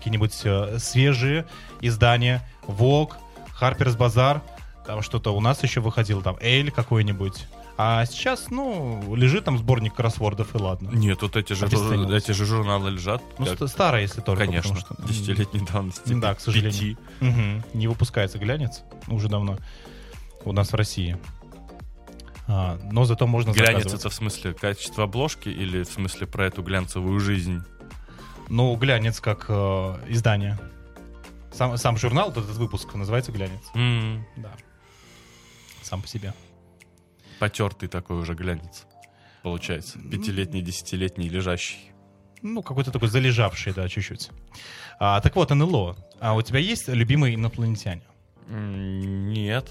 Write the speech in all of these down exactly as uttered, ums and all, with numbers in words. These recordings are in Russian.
какие-нибудь э, свежие издания. Vogue, Harper's Bazaar, там что-то у нас еще выходило, там Elle какой-нибудь. А сейчас, ну, лежит там сборник кроссвордов, и ладно. Нет, вот эти же, эти же журналы лежат. Ну, как... старые, если только. Конечно, что... десятилетней давности. Да, к сожалению. Угу. Не выпускается глянец уже давно у нас в России. А, но зато можно глянец заказывать. Это в смысле качество обложки или в смысле про эту глянцевую жизнь? Ну, глянец как э, издание. Сам, сам журнал, вот этот выпуск, называется глянец. Mm. Да. Сам по себе. Потертый такой уже глянец, получается. Пятилетний, десятилетний, лежащий. Ну, какой-то такой залежавший, да, чуть-чуть. А, так вот, эн эл о. А у тебя есть любимые инопланетяне? Нет.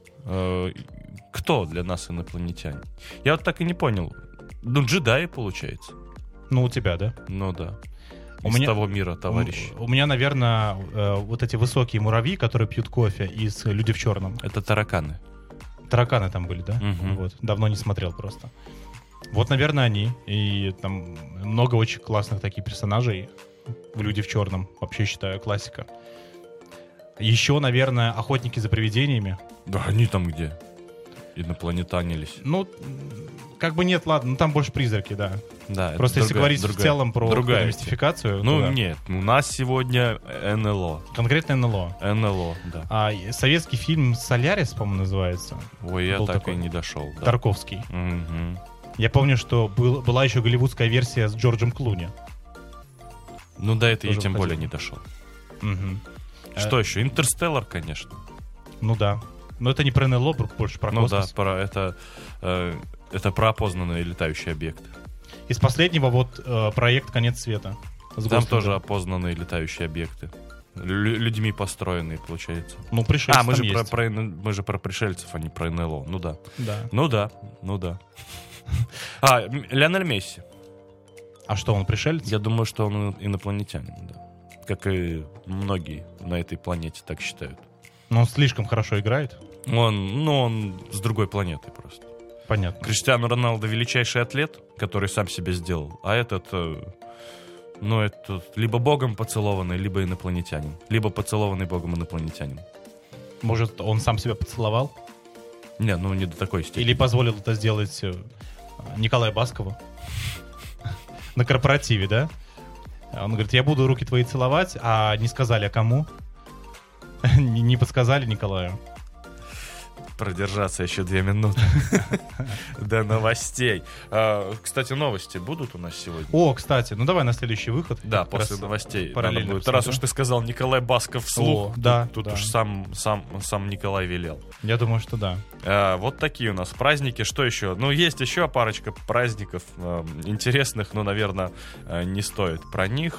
Кто для нас инопланетяне? Я вот так и не понял. Ну, джедаи, получается. Ну, у тебя, да? Ну, да. У Из меня, того мира, товарищи. У, у меня, наверное, э, вот эти высокие муравьи, которые пьют кофе, из «Люди в черном». Это тараканы. Тараканы там были, да? Угу. Вот. Давно не смотрел просто. Вот, наверное, они. И там много очень классных таких персонажей в «Люди в черном». Вообще, считаю, классика. Еще, наверное, «Охотники за привидениями». Да они там где? Инопланетанились. Ну, как бы нет, ладно. Ну, там больше призраки, да. Да. Просто если говорить другая, в целом про другая мистификацию... Ну, да. нет. У нас сегодня эн эл о. Конкретно эн эл о. эн эл о, да. А советский фильм «Солярис», по-моему, называется. Ой, я был так такой. и не дошел. Да. Тарковский. Угу. Я помню, что был, была еще голливудская версия с Джорджем Клуни. Ну, да, это тоже я тем выходил. более не дошел. Угу. Что а... еще? «Интерстеллар», конечно. Ну да. Но это не про эн эл о, больше про космос. Ну да, про, это, э, это про опознанные летающие объекты. Из последнего вот э, проект «Конец света». Там Гослингом. тоже опознанные летающие объекты. Лю- людьми построенные, получается. Ну, пришельцы А, мы же, там про, есть. про, мы же про пришельцев, а не про эн эл о. Ну да. Да. Ну да, ну да. А, Лионель Месси. А что, он пришелец? Я думаю, что он инопланетянин, да. Как и многие на этой планете так считают. Но он слишком хорошо играет. Он, ну, он с другой планеты просто. Понятно. Криштиану Роналдо величайший атлет, который сам себя сделал, а этот, э, ну, это либо богом поцелованный, либо инопланетянин. Либо поцелованный богом инопланетянин. Может, он сам себя поцеловал? Не, ну не до такой степени. Или позволил это сделать э, Николаю Баскову на корпоративе, да? Он говорит, я буду руки твои целовать, а не сказали, а кому? Не подсказали Николаю. Продержаться еще две минуты до новостей. Кстати, новости будут у нас сегодня? О, кстати, ну давай на следующий выход. Да, после новостей. Параллельно. Раз уж ты сказал Николай Басков вслух, да, тут уж сам сам Николай велел. Я думаю, что да. Вот такие у нас праздники. Что еще? Ну, есть еще парочка праздников интересных, но, наверное, не стоит про них.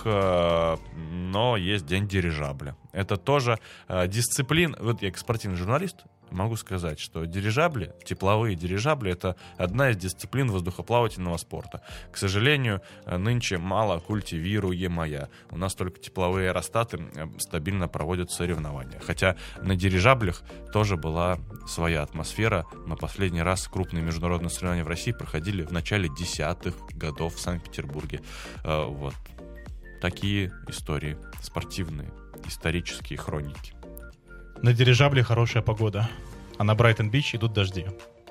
Но есть День дирижабля. Это тоже дисциплина. Вот я как спортивный журналист могу сказать, что дирижабли, тепловые дирижабли, это одна из дисциплин воздухоплавательного спорта. К сожалению, нынче мало культивируемая. У нас только тепловые аэростаты стабильно проводят соревнования. Хотя на дирижаблях тоже была своя атмосфера. Но последний раз крупные международные соревнования в России проходили в начале десятых годов в Санкт-Петербурге. Вот. Такие истории спортивные, исторические хроники. На дирижабле хорошая погода, а на Брайтон-Бич идут дожди.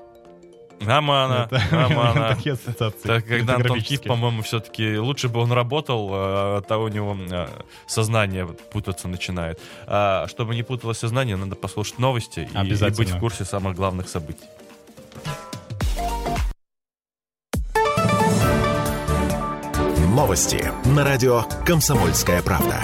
Амана, амана. Такие ассоциации. Так, когда Антон Киф, по-моему, все-таки лучше бы он работал, а то у него сознание путаться начинает. А чтобы не путалось сознание, надо послушать новости и, и быть в курсе самых главных событий. Новости на радио «Комсомольская правда».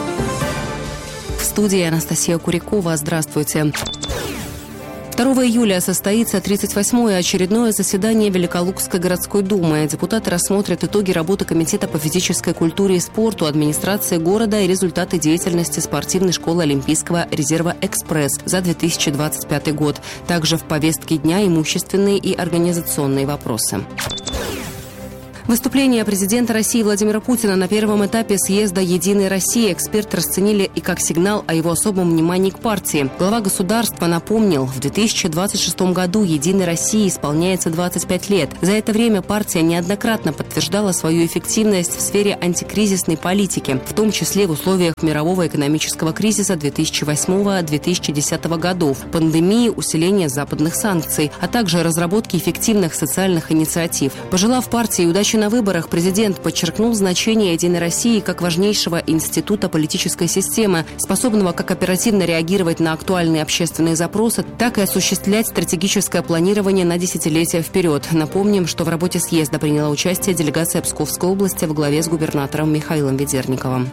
В студии Анастасия Курякова. Здравствуйте. второго июля состоится тридцать восьмое очередное заседание Великолукской городской думы. Депутаты рассмотрят итоги работы Комитета по физической культуре и спорту, администрации города и результаты деятельности спортивной школы Олимпийского резерва «Экспресс» за две тысячи двадцать пятый год. Также в повестке дня имущественные и организационные вопросы. Выступление президента России Владимира Путина на первом этапе съезда «Единой России» эксперты расценили и как сигнал о его особом внимании к партии. Глава государства напомнил, в две тысячи двадцать шестом году «Единой России» исполняется двадцать пять лет. За это время партия неоднократно подтверждала свою эффективность в сфере антикризисной политики, в том числе в условиях мирового экономического кризиса две тысячи восьмого — две тысячи десятого годов, пандемии, усиления западных санкций, а также разработки эффективных социальных инициатив. Пожелав партии удачи на выборах, президент подчеркнул значение «Единой России» как важнейшего института политической системы, способного как оперативно реагировать на актуальные общественные запросы, так и осуществлять стратегическое планирование на десятилетия вперед. Напомним, что в работе съезда приняла участие делегация Псковской области во главе с губернатором Михаилом Ведерниковым.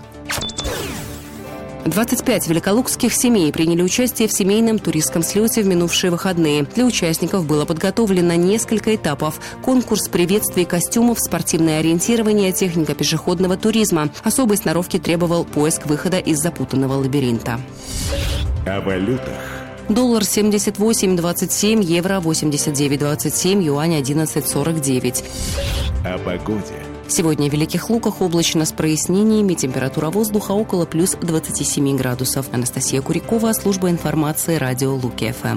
двадцать пять великолукских семей приняли участие в семейном туристском слете в минувшие выходные. Для участников было подготовлено несколько этапов. Конкурс приветствий костюмов, спортивное ориентирование, техника пешеходного туризма. Особой сноровки требовал поиск выхода из запутанного лабиринта. О валютах. Доллар семьдесят восемь двадцать семь, евро восемьдесят девять двадцать семь, юань одиннадцать сорок девять. О погоде. Сегодня в Великих Луках облачно с прояснениями, температура воздуха около плюс двадцати семи градусов. Анастасия Курякова, служба информации, радио Луки-ФМ.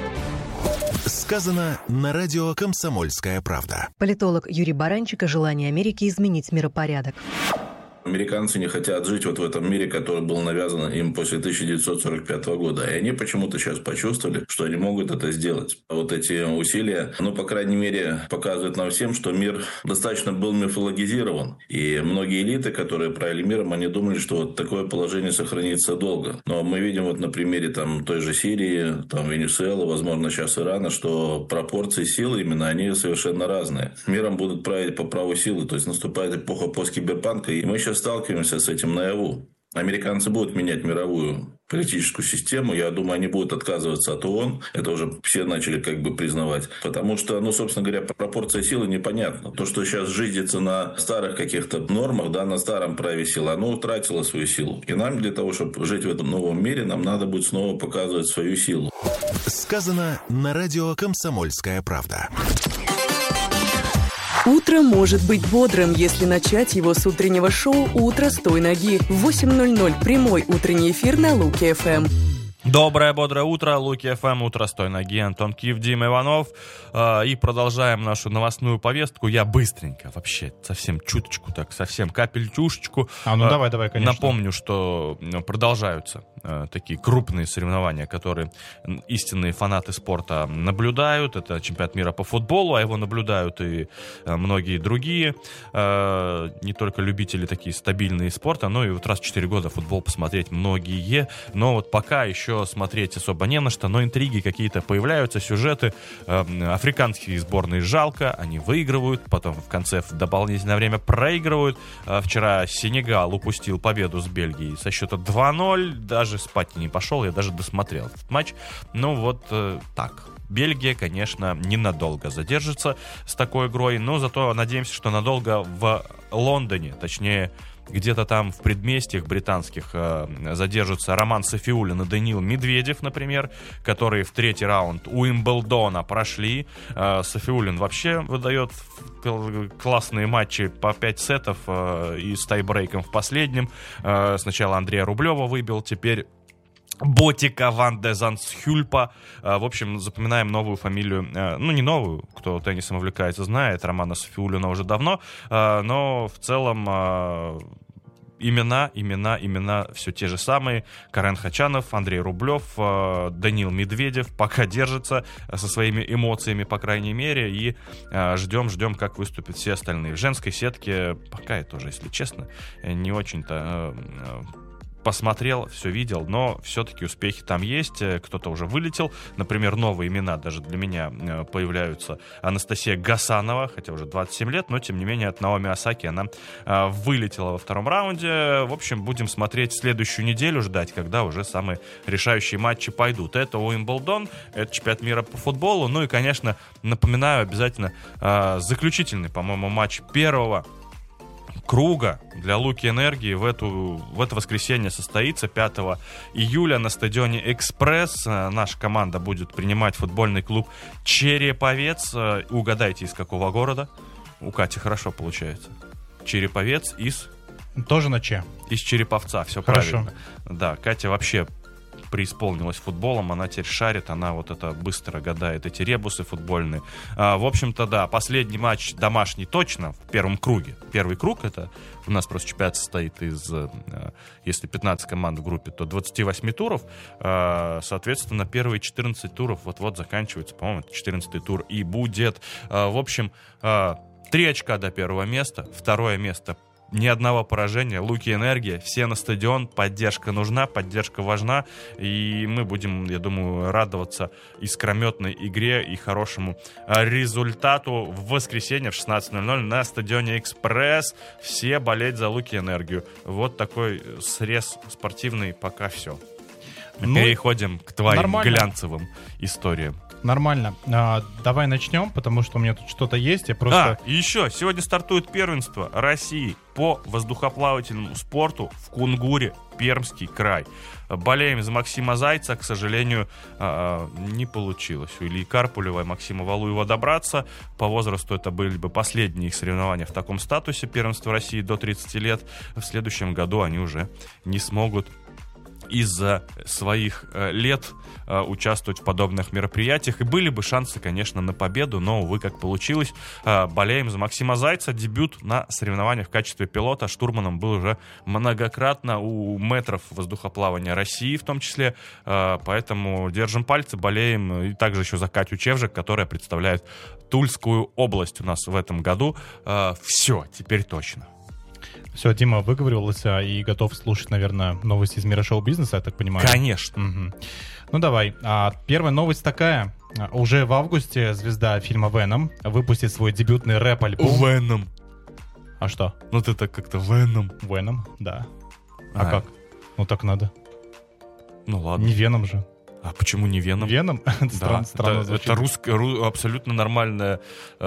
Сказано на радио «Комсомольская правда». Политолог Юрий Баранчик о желании Америки изменить миропорядок. Американцы не хотят жить вот в этом мире, который был навязан им после тысяча девятьсот сорок пятого года. И они почему-то сейчас почувствовали, что они могут это сделать. Вот эти усилия, ну, по крайней мере, показывают нам всем, что мир достаточно был мифологизирован. И многие элиты, которые правили миром, они думали, что вот такое положение сохранится долго. Но мы видим вот на примере там той же Сирии, там Венесуэлы, возможно, сейчас Ирана, что пропорции силы именно, они совершенно разные. Миром будут править по праву силы, то есть наступает эпоха посткиберпанка, и мы сейчас сталкиваемся с этим наяву. Американцы будут менять мировую политическую систему. Я думаю, они будут отказываться от ООН. Это уже все начали как бы признавать. Потому что, ну, собственно говоря, пропорция силы непонятна. То, что сейчас жизнится на старых каких-то нормах, да, на старом праве силы, оно утратило свою силу. И нам для того, чтобы жить в этом новом мире, нам надо будет снова показывать свою силу. Сказано на радио «Комсомольская правда». Утро может быть бодрым, если начать его с утреннего шоу «Утро с той ноги». В восемь ноль ноль прямой утренний эфир на Луки-ФМ. Доброе, бодрое утро, Луки-ФМ, утро с той ноги, Антон Киев, Дима Иванов. И продолжаем нашу новостную повестку. Я быстренько, вообще, совсем чуточку, так, совсем капельтюшечку. А, ну давай, давай, конечно. Напомню, что продолжаются такие крупные соревнования, которые истинные фанаты спорта наблюдают. Это чемпионат мира по футболу, а его наблюдают и многие другие. Не только любители такие стабильные спорта, но и вот раз в четыре года футбол посмотреть многие. Но вот пока еще смотреть особо не на что, но интриги какие-то появляются, сюжеты. Африканские сборные жалко, они выигрывают, потом в конце в дополнительное время проигрывают. Вчера Сенегал упустил победу с Бельгией со счета два ноль, даже спать не пошел, я даже досмотрел этот матч. Ну вот э, так. Бельгия, конечно, ненадолго задержится с такой игрой, но зато надеемся, что надолго в Лондоне, точнее, где-то там в предместьях британских э, задержатся Роман Софиуллин и Даниил Медведев, например, которые в третий раунд Уимблдона прошли. Э, Софиуллин вообще выдает классные матчи по пять сетов э, и с тайбрейком в последнем. Э, сначала Андрея Рублева выбил, теперь Ботика Ван де Зандсхюльпа. В общем, запоминаем новую фамилию. Ну, не новую, кто теннисом увлекается, знает. Романа Софиуллина уже давно. Но в целом имена, имена, имена все те же самые. Карен Хачанов, Андрей Рублев, Даниил Медведев пока держится со своими эмоциями, по крайней мере. И ждем, ждем, как выступят все остальные. В женской сетке пока я тоже, если честно, не очень-то... посмотрел, все видел, но все-таки успехи там есть. Кто-то уже вылетел. Например, новые имена даже для меня появляются. Анастасия Гасанова, хотя уже двадцать семь лет, но тем не менее от Наоми Осаки она вылетела во втором раунде. В общем, будем смотреть следующую неделю, ждать, когда уже самые решающие матчи пойдут. Это Уимблдон, это чемпионат мира по футболу. Ну и, конечно, напоминаю обязательно заключительный, по-моему, матч первого круга для Луки Энергии в, эту, в это воскресенье состоится пятого июля на стадионе «Экспресс». Наша команда будет принимать футбольный клуб «Череповец». Угадайте, из какого города? У Кати хорошо получается. Череповец из... Тоже на Че. Из Череповца, все Хорошо. правильно. Да, Катя вообще преисполнилась футболом, она теперь шарит, она вот это быстро гадает, эти ребусы футбольные. А, в общем-то, да, последний матч домашний точно в первом круге. Первый круг это у нас просто чемпионат состоит из, если пятнадцать команд в группе, то двадцать восемь туров. А, соответственно, первые четырнадцать туров вот-вот заканчиваются, по-моему, это четырнадцатый тур и будет. А, в общем, а, три очка до первого места, второе место ни одного поражения, Луки Энергия, все на стадион, поддержка нужна, поддержка важна, и мы будем, я думаю, радоваться искрометной игре и хорошему результату в воскресенье в шестнадцать ноль ноль на стадионе «Экспресс». Все болеть за Луки Энергию. Вот такой срез спортивный, пока все. Ну, переходим к твоим нормально. глянцевым историям. Нормально. А, давай начнем, потому что у меня тут что-то есть. Я просто... А, и еще, сегодня стартует первенство России по воздухоплавательному спорту в Кунгуре, Пермский край. Болеем за Максима Зайца, к сожалению, не получилось у Ильи Карпулева и Максима Валуева добраться. По возрасту это были бы последние их соревнования в таком статусе первенства России до тридцати лет. В следующем году они уже не смогут из-за своих э, лет э, участвовать в подобных мероприятиях. И были бы шансы, конечно, на победу, но, увы, как получилось. Э, болеем за Максима Зайца. Дебют на соревнованиях в качестве пилота. Штурманом был уже многократно у метров воздухоплавания России, в том числе. Э, поэтому держим пальцы, болеем. И также еще за Катю Чевжик, которая представляет Тульскую область у нас в этом году. Э, все, теперь точно. Все, Дима выговорился и готов слушать, наверное, новости из мира шоу-бизнеса, я так понимаю. Конечно. Угу. Ну давай. А, первая новость такая. Уже в августе звезда фильма «Веном» выпустит свой дебютный рэп-альбом. Веном. А что? Ну ты так как-то Веном. «Веном», да. А, А. как? Ну так надо. Ну ладно. Не «Веном» же. А почему не Веном? «Веном»? Да, Странно, странно это, звучит. это русское, ру- абсолютно нормальное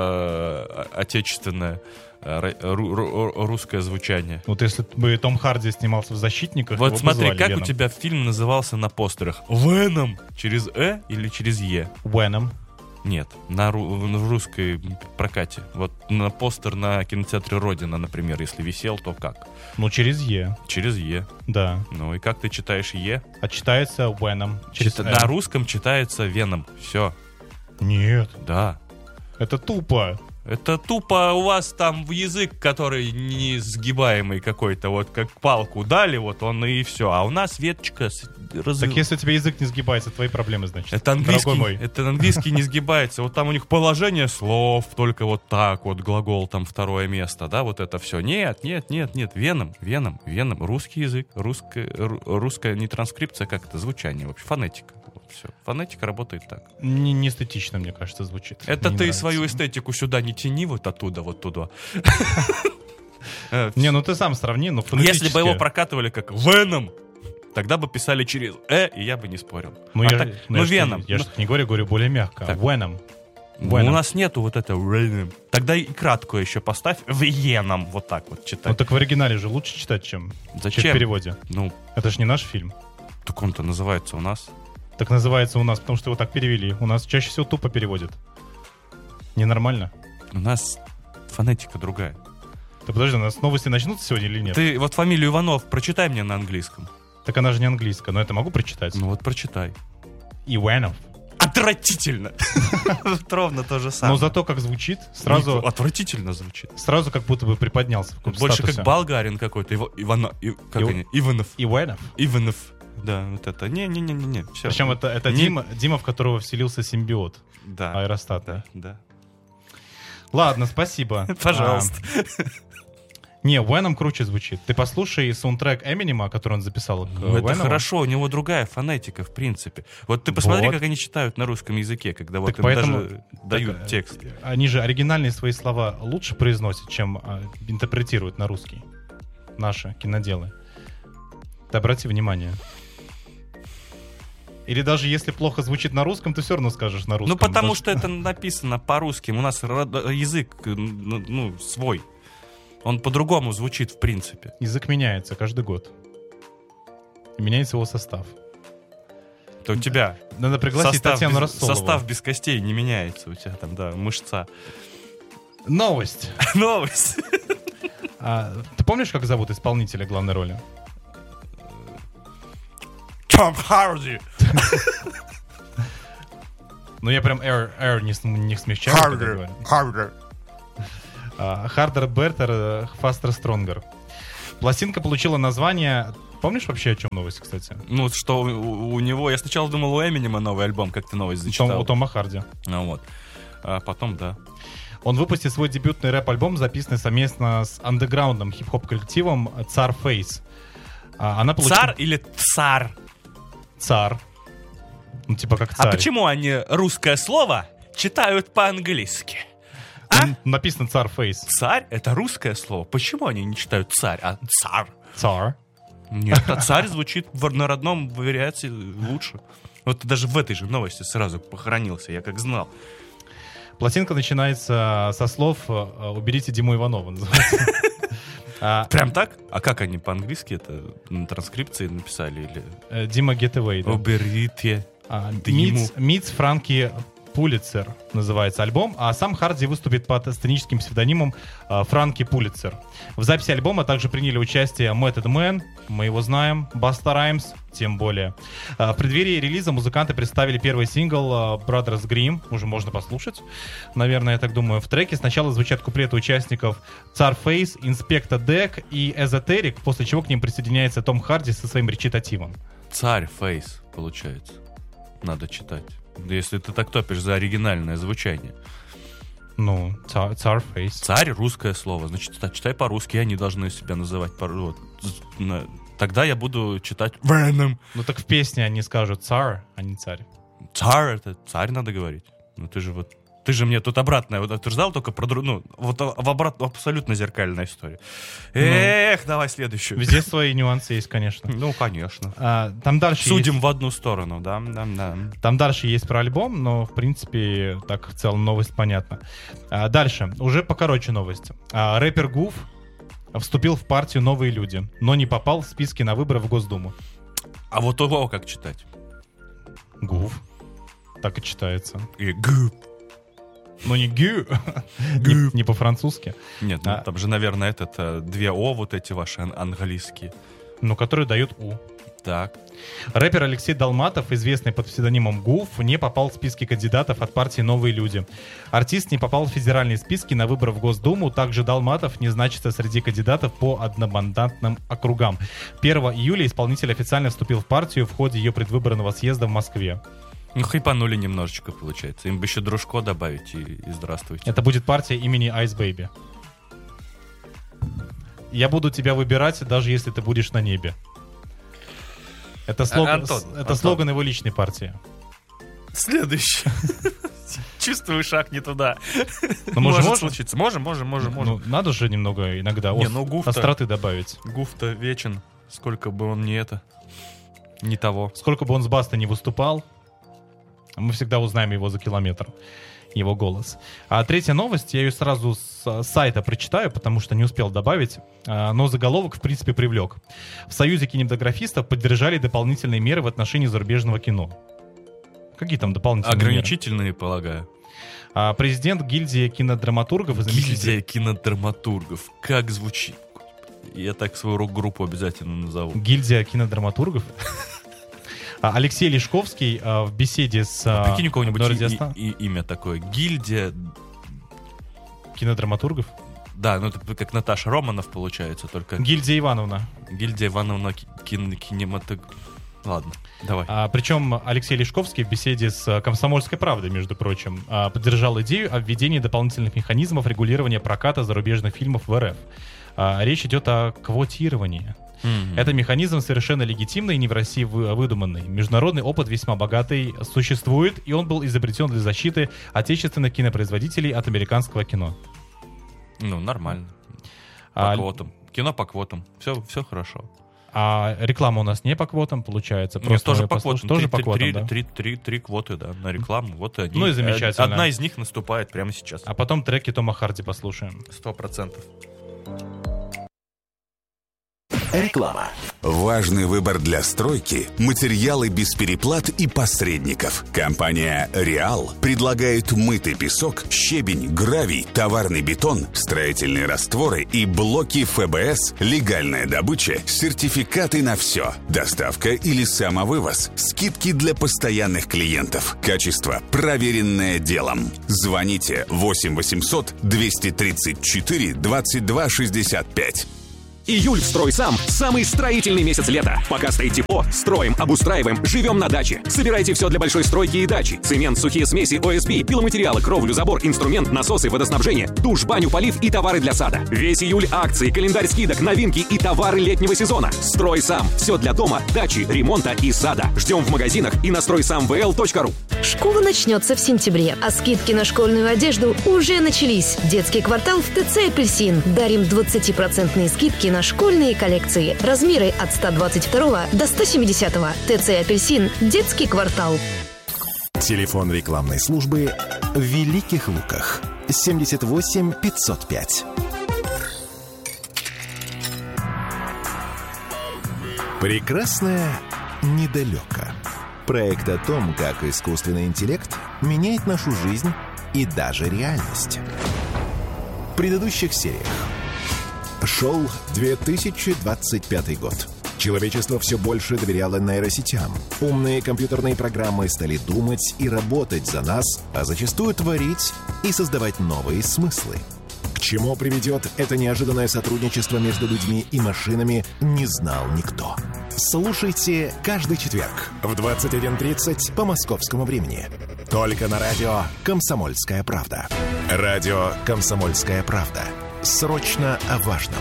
э, отечественное э, ру- ру- русское звучание. Вот если бы Том Харди снимался в «Защитниках», Вот его бы смотри, звали как «Веном». у тебя фильм назывался на постерах? Веном. Через «э» или через «е»? «Веном». Нет, на ру- в русской прокате. Вот на постер на кинотеатре «Родина», например, если висел, то как? Ну, через «е», Через «е». да. Ну и как ты читаешь «е»? А читается «Веном». Через Чита- «Н». На русском читается «Веном». Все, Нет, да. это тупо. Это тупо у вас там язык, который несгибаемый какой-то, вот как палку дали, вот он и все. А у нас веточка с- раз... Так если у тебя язык не сгибается, твои проблемы, значит. Это английский, Дорогой мой. это английский не сгибается. Вот там у них положение слов, только вот так вот, глагол там второе место, да, вот это все. Нет, нет, нет, нет, веном, веном, веном. Русский язык, русская, ру- русская не транскрипция, как это, звучание вообще, фонетика. Вот все. Фонетика работает так. Не, не эстетично, мне кажется, звучит. Это Мне ты нравится. свою эстетику сюда не тяни, вот оттуда, вот туда. Не, ну ты сам сравни, ну Если фонетически. бы его прокатывали как Веном, тогда бы писали через «э», и я бы не спорил. Ну, А я, так, же- ну, я же- Веном. Я же не говорю, говорю более мягко. Так. Веном. Ну, Веном. у нас нету вот этого Веном. Тогда и краткую еще поставь Веном, вот так вот Ну читать. так в оригинале же лучше читать, чем, чем в Зачем? переводе. Ну, Это же не наш фильм. так он-то называется у нас. Так называется у нас, потому что его так перевели. У нас чаще всего тупо переводят. Ненормально. У нас фонетика другая. Да подожди, у нас новости начнутся сегодня или нет? Ты вот фамилию Иванов прочитай мне на английском. Так она же не английская, но это могу прочитать. Ну вот прочитай. Иванов. Отвратительно. Вот ровно то же самое. Но зато как звучит, сразу, Отвратительно звучит. сразу как будто бы приподнялся в каком-то Больше статусе. как болгарин какой-то. Иво- Ивано... и- Как Ив- они? Иванов. Иванов. Иванов. Да, вот это. Не-не-не-не. Все. Причем это, это Не- Дима, Дима, в которого вселился симбиот. Да. Аэростат. Да, да. Ладно, спасибо. Пожалуйста. А, не, Веном круче звучит. Ты послушай саундтрек Эминема, который он записал к Ну, это Веному. хорошо, у него другая фонетика, в принципе. Вот ты посмотри, Вот. как они читают на русском языке, когда вот Так им поэтому- даже дают Так, текст. Они же оригинальные свои слова лучше произносят, чем а, интерпретируют на русский. Наши киноделы. Ты обрати внимание. Или даже если плохо звучит на русском, ты все равно скажешь на русском. Ну, потому Даже- что это написано по-русски. У нас род- язык, ну, ну, свой. Он по-другому звучит, в принципе. Язык меняется каждый год. И меняется его состав. То у тебя Надо пригласить состав Татьяну без, Рассолову. состав без костей не меняется. У тебя там, да, мышца. Новость. Новость. А, ты помнишь, как зовут исполнителя главной роли? Том Харди. Ну, я прям R, R не, см- не смягчаю. Harder. Harder. Uh, Harder, Better, Faster, Stronger. Пластинка получила название... Помнишь вообще, о чем новость, кстати? Ну, что у, у него... Я сначала думал, у Эминема новый альбом, как ты новость зачитал. Том, у Тома Харди. Ну вот. А потом, да. Он выпустит свой дебютный рэп-альбом, записанный совместно с андеграундным хип-хоп коллективом Цар Фейс. Uh, она получила... Цар или цар? Цар. Ну, типа как царь. А почему они русское слово читают по-английски? А? Написано Цар Фейс. Царь — это русское слово. Почему они не читают царь, а цар? Цар. Нет, а царь звучит в, на родном варианте лучше. Вот даже в этой же новости сразу похоронился, я как знал. Пластинка начинается со слов «Уберите Диму Иванова». Называется. А, Прям так? А как они по-английски это на транскрипции написали? Или... Дима Get Away. Да. Уберите А, Диму. Митс Франки Пулитцер называется альбом, а сам Харди выступит под сценическим псевдонимом э, Франки Пулитцер. В записи альбома также приняли участие Method Man, мы его знаем, Busta Rhymes, тем более. Э, в преддверии релиза музыканты представили первый сингл э, Brothers Grimm, уже можно послушать, наверное, я так думаю. В треке сначала звучат куплеты участников Цар Фейс, Инспектор Дек и Эзотерик, после чего к ним присоединяется Том Харди со своим речитативом. Царь Фейс, получается. Надо читать. Если ты так топишь за оригинальное звучание. Ну, цар, цар Фейс. Царь — русское слово. Значит, читай по-русски, они должны себя называть по вот. Тогда я буду читать Venom. Ну так в песне они скажут цар, а не царь. Царь — это царь надо говорить. Ну ты же вот... Ты же мне тут обратное вот утверждал, только про другую... Ну, вот в обратно абсолютно зеркальная история. Ну, эх, давай следующую. Везде свои нюансы есть, конечно. Ну, конечно. А, там дальше Судим есть... в одну сторону, да, да, да. Там дальше есть про альбом, но, в принципе, так в целом новость понятна. А, дальше, уже покороче новость. А, рэпер Гуф вступил в партию «Новые люди», но не попал в списки на выборы в Госдуму. А вот его как читать? Гуф. Так и читается. И Гуф. Ну не гю, не, не по-французски. Нет, ну, а, там же, наверное, этот, э, две О вот эти ваши ан- английские. Ну, которые дают У. Так. Рэпер Алексей Долматов, известный под псевдонимом Гуф, не попал в списки кандидатов от партии «Новые люди». Артист не попал в федеральные списки на выборы в Госдуму. Также Долматов не значится среди кандидатов по одномандатным округам. первого июля исполнитель официально вступил в партию в ходе ее предвыборного съезда в Москве. Ну, хайпанули немножечко, получается. Им бы еще дружко добавить и, и здравствуйте. Это будет партия имени Ice Baby. Я буду тебя выбирать, даже если ты будешь на небе. Это слоган, Антон, это Антон. слоган его личной партии. Следующий. Чувствую шаг не туда. Но мы же Может можем? случиться. Можем, можем, можем, можем. Ну, надо же немного иногда Не, ос- ну, Гуф-то- остроты добавить. Гуф-то вечен. Сколько бы он не это, не того. Сколько бы он с Бастой не выступал, мы всегда узнаем его за километр, его голос. А третья новость, я ее сразу с сайта прочитаю, потому что не успел добавить, но заголовок, в принципе, привлек. В Союзе кинематографистов поддержали дополнительные меры в отношении зарубежного кино. Какие там дополнительные Ограничительные, меры? Полагаю. А президент гильдии кинодраматургов и заместитель... Гильдия кинодраматургов. Как звучит? Я так свою рок-группу обязательно назову. Гильдия кинодраматургов? Алексей Лешковский в беседе с... А прикинь, у кого-нибудь и, радиостан... и, и, имя такое. Гильдия... Кинодраматургов? Да, ну это как Наташа Романов получается, только... Гильдия Ивановна. Гильдия Ивановна кин- кинематог... Ладно, давай. А, причем Алексей Лешковский в беседе с «Комсомольской правдой», между прочим, а, поддержал идею о введении дополнительных механизмов регулирования проката зарубежных фильмов в эр эф. А, речь идет о квотировании. Mm-hmm. Это механизм совершенно легитимный и не в России выдуманный. Международный опыт весьма богатый существует, и он был изобретен для защиты отечественных кинопроизводителей от американского кино. Ну, нормально. По а... квотам. Кино по квотам. Все, все хорошо. А реклама у нас не по квотам, получается? Нет, тоже по квотам. Тоже три, по квотам, три, да? Три, три, три квоты, да, на рекламу. Вот они. Ну и замечательно. Одна из них наступает прямо сейчас. А потом треки Тома Харди послушаем. Сто процентов. Реклама. Важный выбор для стройки – материалы без переплат и посредников. Компания «Реал» предлагает мытый песок, щебень, гравий, товарный бетон, строительные растворы и блоки эф бэ эс, легальная добыча, сертификаты на все, доставка или самовывоз, скидки для постоянных клиентов, качество, проверенное делом. Звоните восемь восемьсот двести тридцать четыре двадцать два шестьдесят пять. Июль в «Стройсам» – самый строительный месяц лета. Пока стоит тепло, строим, обустраиваем, живем на даче. Собирайте все для большой стройки и дачи. Цемент, сухие смеси, о эс пи, пиломатериалы, кровлю, забор, инструмент, насосы, водоснабжение, душ, баню, полив и товары для сада. Весь июль акции, календарь скидок, новинки и товары летнего сезона. «Стройсам» – все для дома, дачи, ремонта и сада. Ждем в магазинах и на стройсам вэ эл точка ру. Школа начнется в сентябре, а скидки на школьную одежду уже начались. Детский квартал в тэ цэ «Апельсин». Дарим двадцатипроцентные скидки на школьные коллекции. Размеры от сто двадцать два до сто семьдесят. тэ цэ «Апельсин». Детский квартал. Телефон рекламной службы в Великих Луках. семьдесят восемь пятьсот пять. Прекрасное недалеко. Проект о том, как искусственный интеллект меняет нашу жизнь и даже реальность. В предыдущих сериях. Шел две тысячи двадцать пятый год. Человечество все больше доверяло нейросетям. Умные компьютерные программы стали думать и работать за нас, а зачастую творить и создавать новые смыслы. К чему приведет это неожиданное сотрудничество между людьми и машинами, не знал никто. Слушайте каждый четверг в двадцать один тридцать по московскому времени. Только на радио «Комсомольская правда». Радио «Комсомольская правда». Срочно о важном.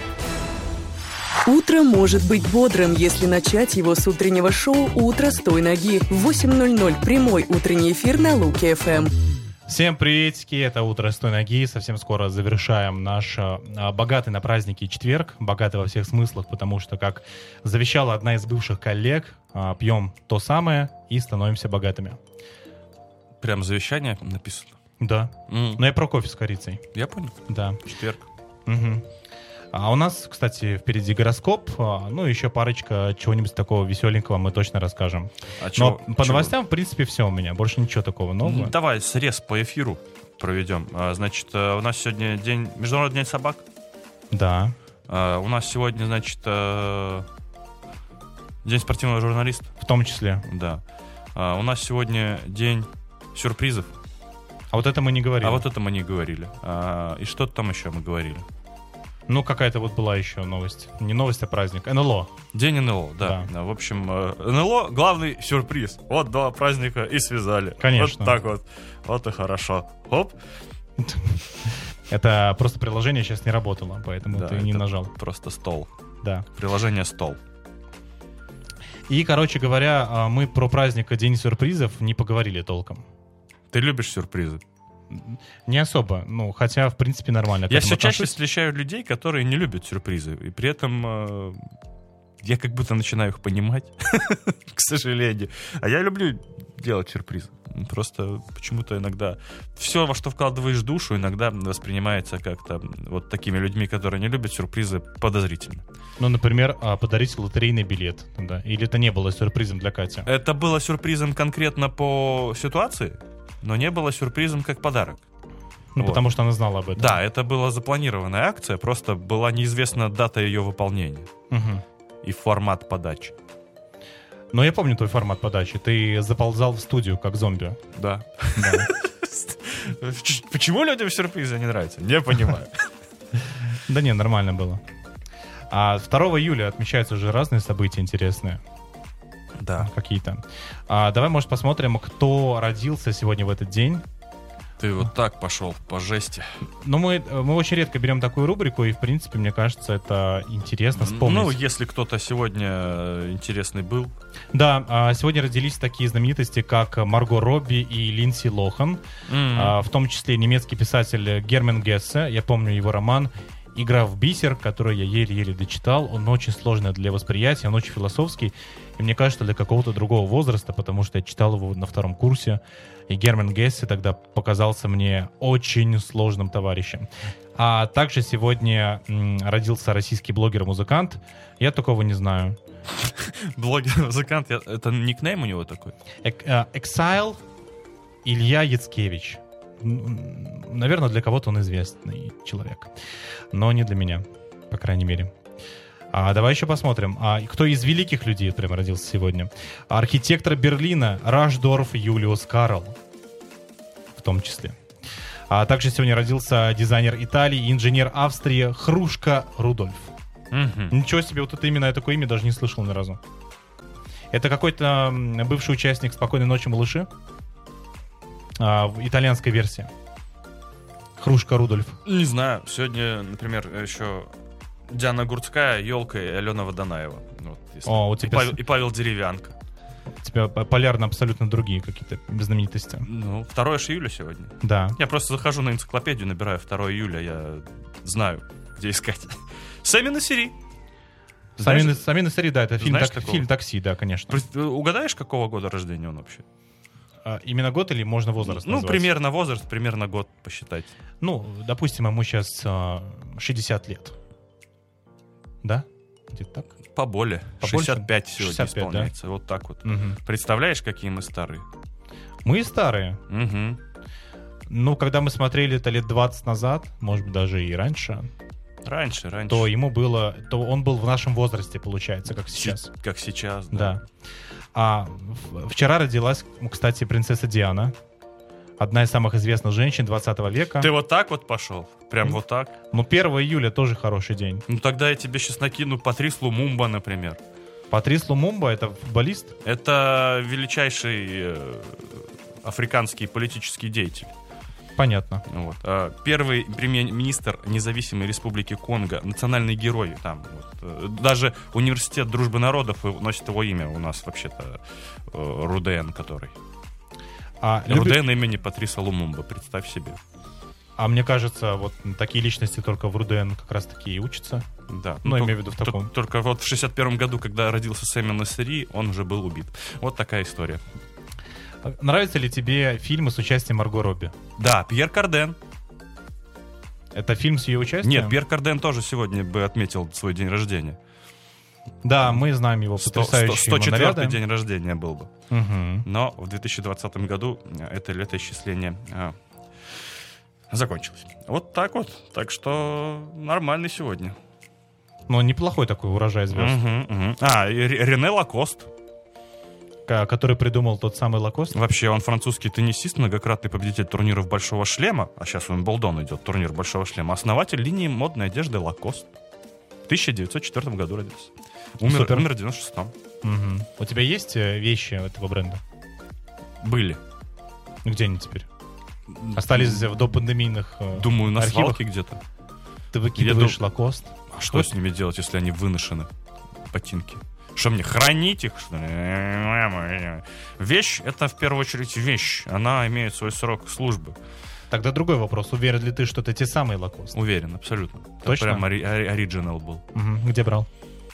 Утро может быть бодрым, если начать его с утреннего шоу «Утро с той ноги» в восемь ноль ноль. Прямой утренний эфир на Луки эф эм. Всем приветики, это «Утро с той ноги». Совсем скоро завершаем наш а, богатый на праздники четверг. Богатый во всех смыслах, потому что, как завещала одна из бывших коллег, а, пьем то самое и становимся богатыми. Прям завещание написано. Да. Mm. Но я про кофе с корицей. Я понял. Да. Четверг. Угу. А у нас, кстати, впереди гороскоп. А, ну, еще парочка чего-нибудь такого веселенького мы точно расскажем. А Но чё, по чё? новостям, в принципе, все у меня. Больше ничего такого нового. Ну, давай срез по эфиру проведем. А, значит, у нас сегодня день Международный день собак. Да. А, у нас сегодня, значит, день спортивного журналиста. В том числе. Да. А, у нас сегодня день сюрпризов. А вот это мы не говорили. А вот это мы не говорили. А, и что-то там еще мы говорили. Ну, какая-то вот была еще новость. Не новость, а праздник. эн эл о. День эн эл о, да. Да. В общем, эн эл о — главный сюрприз. Вот два праздника и связали. Конечно. Вот так вот. Вот и хорошо. Оп. Это просто приложение сейчас не работало, поэтому Да, ты не это нажал. Просто стол. Да. Приложение стол. И, короче говоря, мы про праздник День сюрпризов не поговорили толком. Ты любишь сюрпризы? Не особо, ну, хотя, в принципе, нормально. к Я этому все чаще отношусь. встречаю людей, которые не любят сюрпризы. И при этом э, я как будто начинаю их понимать, к сожалению. А я люблю делать сюрпризы. Просто почему-то иногда все, во что вкладываешь душу, иногда воспринимается как-то вот такими людьми, которые не любят сюрпризы, подозрительно. Ну, например, а, подарить лотерейный билет. Да. Или это не было сюрпризом для Кати? Это было сюрпризом конкретно по ситуации, но не было сюрпризом как подарок. Ну, Вот. потому что она знала об этом. Да, это была запланированная акция, просто была неизвестна дата ее выполнения Мгм. и формат подачи. Но я помню твой формат подачи. Ты заползал в студию, как зомби. Да. Да. Ч- Почему людям сюрпризы не нравятся? Не понимаю. Да не, нормально было. А второго июля отмечаются уже разные события интересные. Да. Какие-то. А, давай, может, посмотрим, кто родился сегодня в этот день. Ты вот так пошел по жести. Ну, мы, мы очень редко берем такую рубрику, и, в принципе, мне кажется, это интересно вспомнить. Ну, если кто-то сегодня интересный был. Да, а, сегодня родились такие знаменитости, как Марго Робби и Линдси Лохан. М. А, в том числе немецкий писатель Герман Гессе. Я помню его роман «Игра в бисер», который я еле-еле дочитал. Он очень сложный для восприятия, он очень философский. И мне кажется, для какого-то другого возраста, потому что я читал его на втором курсе. И Герман Гессе тогда показался мне очень сложным товарищем. А также сегодня м, родился российский блогер-музыкант. Я такого не знаю. Блогер-музыкант, это никнейм у него такой? Exile Илья Яцкевич. Наверное, для кого-то он известный человек. Но не для меня, по крайней мере. А, давай еще посмотрим, а, кто из великих людей прямо родился сегодня. Архитектор Берлина Рашдорф Юлиус Карл, в том числе. А также сегодня родился дизайнер Италии, инженер Австрии Хрушка Рудольф. Mm-hmm. Ничего себе, вот это именно, я такое имя даже не слышал ни разу. Это какой-то бывший участник «Спокойной ночи, малыши». А, итальянская версия. Хрушка Рудольф. Не знаю, сегодня, например, еще... Диана Гурцкая, Елка и Алена Водонаева. Вот, О, у тебя... и, Павел, и Павел Деревянко. У тебя полярно абсолютно другие какие-то знаменитости. Ну, второе июля сегодня. Да. Я просто захожу на энциклопедию, набираю второе июля, я знаю, где искать. Сами на Сири. Сами на, Сами на Сири, да, это фильм, так, фильм «Такси», да, конечно. Угадаешь, какого года рождения он вообще? А, именно год или можно возраст Ну, назвать? примерно возраст, примерно год посчитать. Ну, допустим, ему сейчас а, шестьдесят лет. Да? Где-то так? Поболее. Побольше? шестьдесят пять сегодня шестьдесят пять, исполняется. Да? Вот так вот. Угу. Представляешь, какие мы старые? Мы старые. Угу. Ну, когда мы смотрели это лет двадцать назад, может быть, даже и раньше. Раньше, раньше. То ему было... То он был в нашем возрасте, получается, как сейчас. С- как сейчас, да. Да. А в- вчера родилась, кстати, принцесса Диана. Одна из самых известных женщин двадцатого века. Ты вот так вот пошел? Прям mm. вот так? Ну, первого июля тоже хороший день. Ну, тогда я тебе сейчас накину Патрис Лумумба, например. Патрис Лумумба — это футболист? Это величайший э, африканский политический деятель. Понятно. Вот. А, первый премьер-министр независимой республики Конго, национальный герой. Там, вот. Даже университет дружбы народов носит его имя у нас, вообще-то, э, Руден, который. А Руден любит... имени Патриса Лумумба, представь себе. А мне кажется, вот такие личности только в Руден как раз таки и учатся. Да. Ну, ну, имею в виду в таком. Только вот в шестьдесят первом году, когда родился Сами Насыри, он уже был убит. Вот такая история. Нравятся ли тебе фильмы с участием Марго Робби? Да, Пьер Карден. Это фильм с ее участием? Нет, Пьер Карден тоже сегодня бы отметил свой день рождения. Да, мы знаем его потрясающий сто четвёртый день рождения был бы. Угу. Но в две тысячи двадцатом году это летоисчисление а, закончилось. Вот так вот. Так что нормальный сегодня. Ну, неплохой такой урожай звезд. Угу, угу. А, и Рене Лакост. Который придумал тот самый Лакост? Вообще, он французский теннисист, многократный победитель турниров Большого шлема. А сейчас у Уимблдона идет турнир Большого шлема. Основатель линии модной одежды Лакост. В тысяча девятьсот четвёртом году родился. Умер, умер в девяносто шестом. Угу. У тебя есть вещи этого бренда? Были. Где они теперь? Остались в допандемийных Думаю, на архивах? свалке где-то. Ты выкидываешь Еду... Лакост? А что с ними делать, если они выношены? Ботинки. Что мне, хранить их, что ли? Вещь — это в первую очередь вещь. Она имеет свой срок службы. Тогда другой вопрос. Уверен ли ты, что это те самые Лакост? Уверен, абсолютно. Точно? Это прям оригинал был. Угу. Где брал?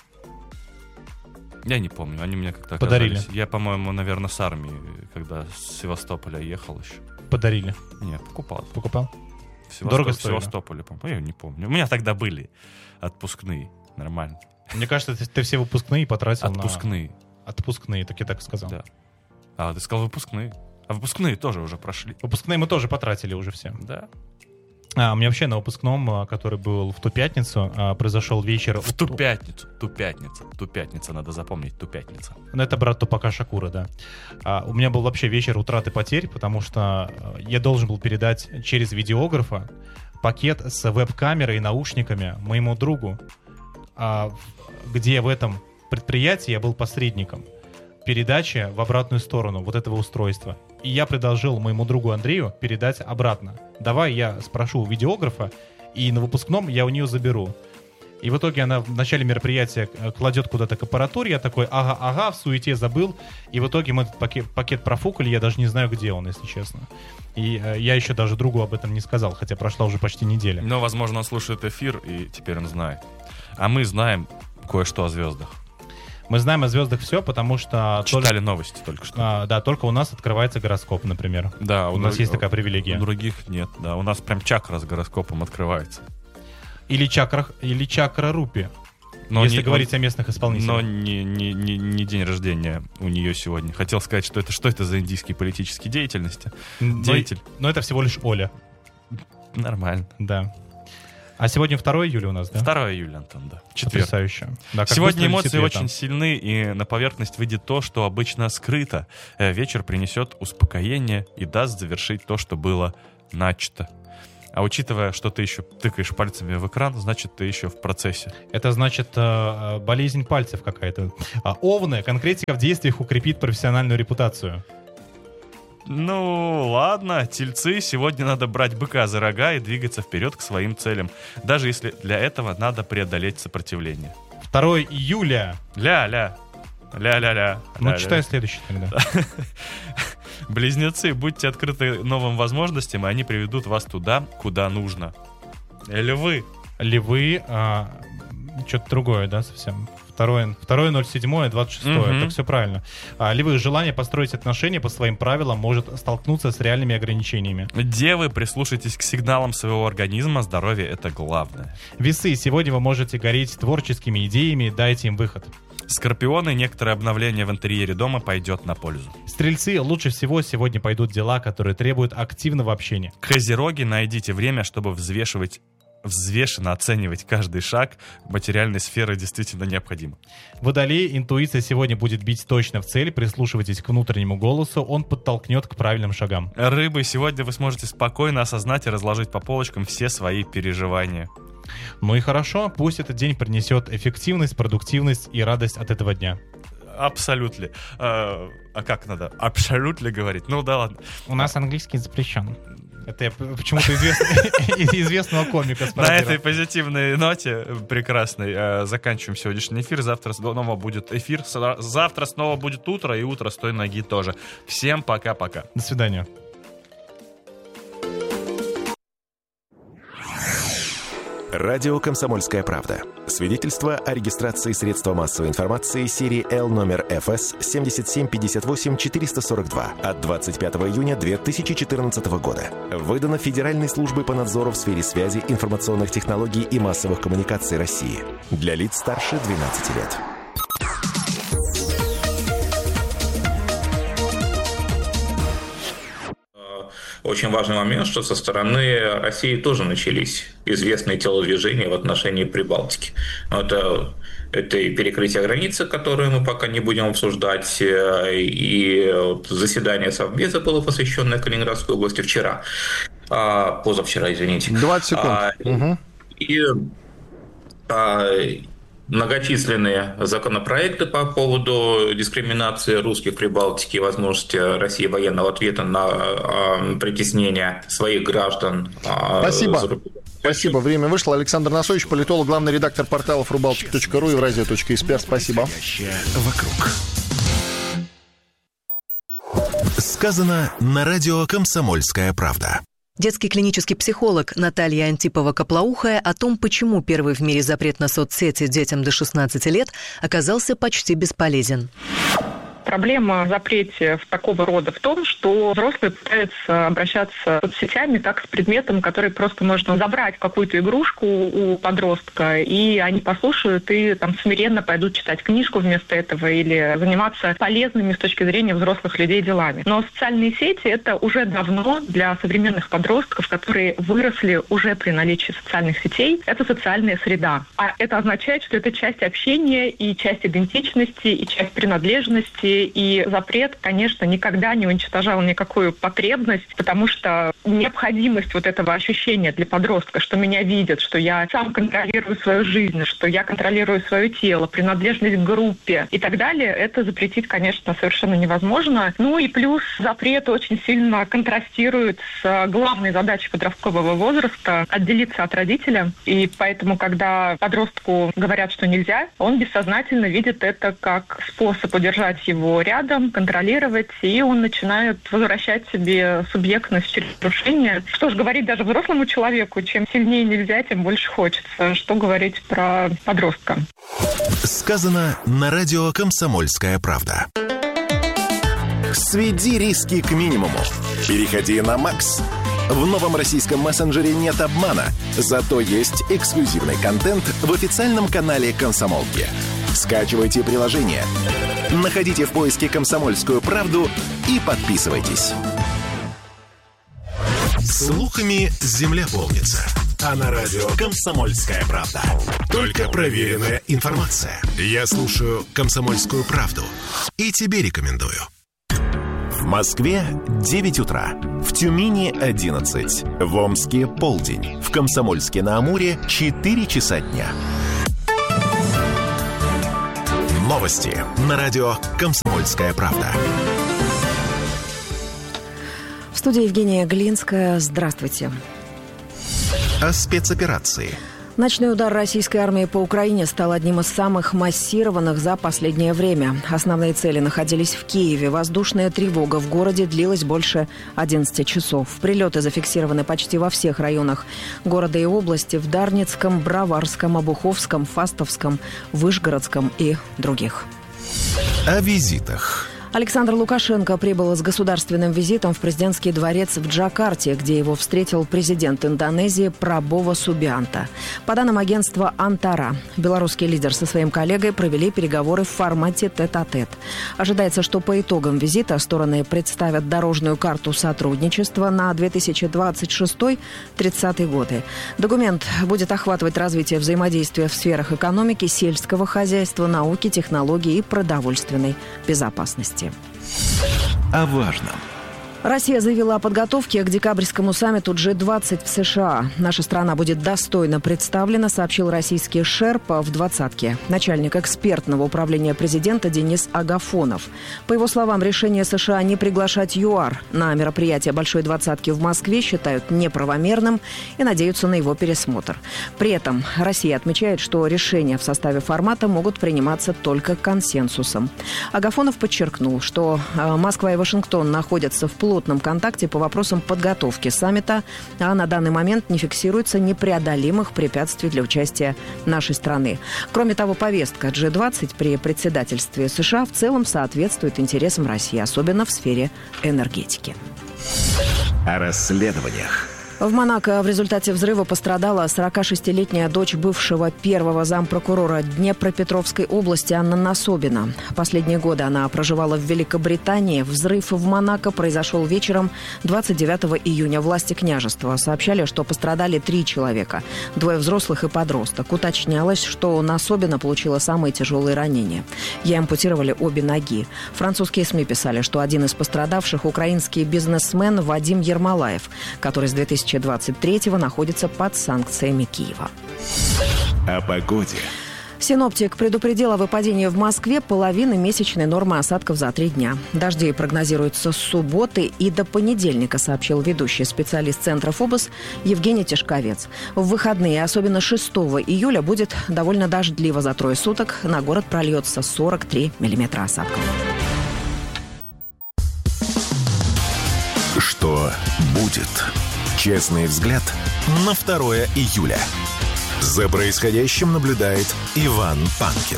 Я не помню, они мне как-то подарили. Оказались. Я, по-моему, наверное, с армии, когда с Севастополя ехал еще. Подарили? Нет, покупал. Покупал? В Севастоп... Дорого в стоило? Севастополе, по-моему. Я не помню. У меня тогда были отпускные. Нормально. Мне кажется, ты, ты все выпускные потратил Отпускные. на... Отпускные, так я так сказал. Да. А, ты сказал выпускные. А выпускные тоже уже прошли. Выпускные мы тоже потратили уже все. Да. А, у меня вообще на выпускном, который был в ту пятницу, произошел вечер... В ту пятницу, ту пятницу, ту пятницу, надо запомнить, ту пятницу. Ну, это брат Тупака Шакура, да. А, у меня был вообще вечер утраты потерь, потому что я должен был передать через видеографа пакет с веб-камерой и наушниками моему другу, а, где в этом предприятии я был посредником передачи в обратную сторону вот этого устройства. И я предложил моему другу Андрею передать обратно. Давай я спрошу у видеографа, и на выпускном я у нее заберу. И в итоге она в начале мероприятия кладет куда-то к аппаратуре, я такой, ага, ага, в суете забыл. И в итоге мы этот пакет, пакет профукали, я даже не знаю, где он, если честно. И э, я еще даже другу об этом не сказал, хотя прошла уже почти неделя. Но, возможно, он слушает эфир, и теперь он знает. А мы знаем кое-что о звездах. Мы знаем о звездах все, потому что... Читали только, новости только что. А, да, только у нас открывается гороскоп, например. Да, у, у нас друг, есть такая привилегия. У других нет, да. У нас прям чакра с гороскопом открывается. Или чакра, или чакра Рупи, но если не, говорить он, о местных исполнителях. Но не, не, не, не день рождения у нее сегодня. Хотел сказать, что это, что это за индийские политические деятельности. Но, Деятель. Но это всего лишь Оля. Нормально. Да. А сегодня второе июля у нас, да? второе июля, Антон, да. Четверг. Потрясающе. Да, сегодня эмоции очень сильны, и на поверхность выйдет то, что обычно скрыто. Вечер принесет успокоение и даст завершить то, что было начато. А учитывая, что ты еще тыкаешь пальцами в экран, значит, ты еще в процессе. Это значит э, болезнь пальцев какая-то. А овны, конкретика в действиях укрепит профессиональную репутацию. Ну, ладно, тельцы, сегодня надо брать быка за рога и двигаться вперед к своим целям, даже если для этого надо преодолеть сопротивление. второе июля. Ля-ля. Ля-ля-ля. Ну, Ля-ля. читай следующий тогда. Близнецы, будьте открыты новым возможностям, и они приведут вас туда, куда нужно. Львы. Львы, а, что-то другое, да, совсем? Второе, второе ноль семь, двадцать шестое, mm-hmm. это все правильно. А, львы, желание построить отношения по своим правилам может столкнуться с реальными ограничениями. Девы, прислушайтесь к сигналам своего организма, здоровье — это главное. Весы, сегодня вы можете гореть творческими идеями, дайте им выход. Скорпионы, некоторое обновление в интерьере дома пойдет на пользу. Стрельцы, лучше всего сегодня пойдут дела, которые требуют активного общения. Козероги, найдите время, чтобы взвешивать взвешенно оценивать каждый шаг материальной сферы действительно необходимо. Водолей, интуиция сегодня будет бить точно в цель, прислушивайтесь к внутреннему голосу, он подтолкнет к правильным шагам. Рыбы, сегодня вы сможете спокойно осознать и разложить по полочкам все свои переживания. Ну и хорошо, пусть этот день принесет эффективность, продуктивность и радость от этого дня. Абсолютно. А, а как надо? Абсолютно говорить? Ну да ладно. У нас английский запрещен. Это я почему-то известный, известного комика спрашивал. На этой позитивной ноте прекрасной э, заканчиваем сегодняшний эфир. Завтра снова будет эфир. Завтра снова будет утро, и утро с той ноги тоже. Всем пока-пока. До свидания. Радио «Комсомольская правда». Свидетельство о регистрации средства массовой информации серии Л номер эф эс семь семь пять восемь четыре сорок два от двадцать пятого июня две тысячи четырнадцатого года. Выдано Федеральной службой по надзору в сфере связи, информационных технологий и массовых коммуникаций России. Для лиц старше двенадцати лет. Очень важный момент, что со стороны России тоже начались известные телодвижения в отношении Прибалтики. Это, это и перекрытие границы, которые мы пока не будем обсуждать, и заседание Совбеза было посвященное Калининградской области вчера, позавчера, извините. двадцать секунд. А, угу. И а, многочисленные законопроекты по поводу дискриминации русских в Прибалтике и возможности России военного ответа на э, притеснение своих граждан. Э, Спасибо. Спасибо. Время вышло. Александр Носович, политолог, главный редактор порталов рубалтика точка ру и евразия точка эс пи ар. Спасибо. Вокруг. Сказано на радио «Комсомольская правда». Детский клинический психолог Наталья Антипова-Коплоухая о том, почему первый в мире запрет на соцсети детям до шестнадцати лет оказался почти бесполезен. Проблема в запрете в такого рода в том, что взрослые пытаются обращаться с соцсетями как с предметом, который просто можно забрать какую-то игрушку у подростка, и они послушают и там смиренно пойдут читать книжку вместо этого или заниматься полезными с точки зрения взрослых людей делами. Но социальные сети — это уже давно для современных подростков, которые выросли уже при наличии социальных сетей, это социальная среда. А это означает, что это часть общения и часть идентичности, и часть принадлежности. И запрет, конечно, никогда не уничтожал никакую потребность, потому что необходимость вот этого ощущения для подростка, что меня видят, что я сам контролирую свою жизнь, что я контролирую свое тело, принадлежность к группе и так далее, это запретить, конечно, совершенно невозможно. Ну и плюс запрет очень сильно контрастирует с главной задачей подросткового возраста — отделиться от родителя. И поэтому, когда подростку говорят, что нельзя, он бессознательно видит это как способ удержать его его рядом, контролировать, и он начинает возвращать себе субъектность через нарушение. Что ж говорить даже взрослому человеку, чем сильнее нельзя, тем больше хочется. Что говорить про подростка? Сказано на радио «Комсомольская правда». Сведи риски к минимуму. Переходи на Макс. В новом российском мессенджере нет обмана, зато есть эксклюзивный контент в официальном канале «Комсомолки». Скачивайте приложение, находите в поиске «Комсомольскую правду» и подписывайтесь. Слухами земля полнится. А на радио «Комсомольская правда» только проверенная информация. Я слушаю «Комсомольскую правду» и тебе рекомендую. В Москве девять утра, в Тюмени одиннадцать, в Омске полдень, в Комсомольске-на-Амуре четыре часа дня. Новости на радио «Комсомольская правда». В студии Евгения Глинская. Здравствуйте. О спецоперации. Ночной удар российской армии по Украине стал одним из самых массированных за последнее время. Основные цели находились в Киеве. Воздушная тревога в городе длилась больше одиннадцати часов. Прилеты зафиксированы почти во всех районах города и области: в Дарницком, Броварском, Обуховском, Фастовском, Вышгородском и других. О визитах. Александр Лукашенко прибыл с государственным визитом в президентский дворец в Джакарте, где его встретил президент Индонезии Прабово Субианто. По данным агентства «Антара», белорусский лидер со своим коллегой провели переговоры в формате тет-а-тет. Ожидается, что по итогам визита стороны представят дорожную карту сотрудничества на две тысячи двадцать шестой — тридцатый годы. Документ будет охватывать развитие взаимодействия в сферах экономики, сельского хозяйства, науки, технологий и продовольственной безопасности. О важном. Россия заявила о подготовке к декабрьскому саммиту джи двадцать в США. Наша страна будет достойно представлена, сообщил российский шерпа в двадцатке. Начальник экспертного управления президента Денис Агафонов. По его словам, решение США не приглашать ЮАР на мероприятие Большой двадцатки в Москве считают неправомерным и надеются на его пересмотр. При этом Россия отмечает, что решения в составе формата могут приниматься только консенсусом. Агафонов подчеркнул, что Москва и Вашингтон находятся в плотном плотном контакте по вопросам подготовки саммита, а на данный момент не фиксируется непреодолимых препятствий для участия нашей страны. Кроме того, повестка джи двадцать при председательстве США в целом соответствует интересам России, особенно в сфере энергетики. О расследованиях. В Монако в результате взрыва пострадала сорокашестилетняя дочь бывшего первого зампрокурора Днепропетровской области Анна Насобина. Последние годы она проживала в Великобритании. Взрыв в Монако произошел вечером двадцать девятого июня. Власти княжества сообщали, что пострадали три человека. Двое взрослых и подросток. Уточнялось, что Насобина получила самые тяжелые ранения. Ей ампутировали обе ноги. Французские СМИ писали, что один из пострадавших — украинский бизнесмен Вадим Ермолаев, который с две тысячи двадцать третьего находится под санкциями Киева. О погоде. Синоптик предупредил о выпадении в Москве половины месячной нормы осадков за три дня. Дожди прогнозируются с субботы и до понедельника, сообщил ведущий специалист Центра ФОБОС Евгений Тишковец. В выходные, особенно шестого июля, будет довольно дождливо. За трое суток на город прольется сорок три миллиметра осадков. Что будет? Честный взгляд на второе июля. За происходящим наблюдает Иван Панкин.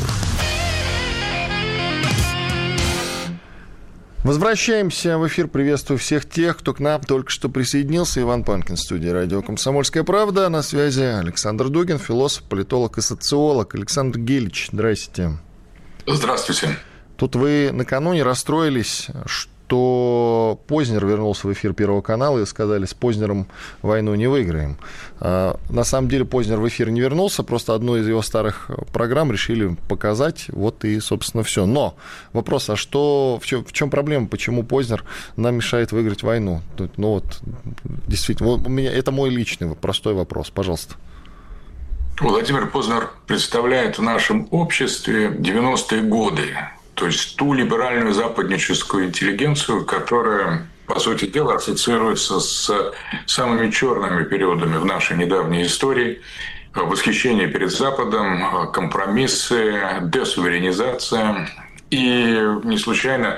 Возвращаемся в эфир. Приветствую всех тех, кто к нам только что присоединился. Иван Панкин, студия радио «Комсомольская правда». На связи Александр Дугин, философ, политолог и социолог. Александр Гельевич, здрасте. Здравствуйте. Тут вы накануне расстроились, что Познер вернулся в эфир Первого канала и сказали, с Познером войну не выиграем. А, на самом деле Познер в эфир не вернулся, просто одну из его старых программ решили показать, вот и, собственно, все. Но вопрос, а что, в чем, в чем проблема, почему Познер нам мешает выиграть войну? Ну вот, действительно, у меня, это мой личный простой вопрос, пожалуйста. Владимир Познер представляет в нашем обществе девяностые годы. То есть ту либеральную западническую интеллигенцию, которая, по сути дела, ассоциируется с самыми черными периодами в нашей недавней истории. Восхищение перед Западом, компромиссы, десуверенизация И не случайно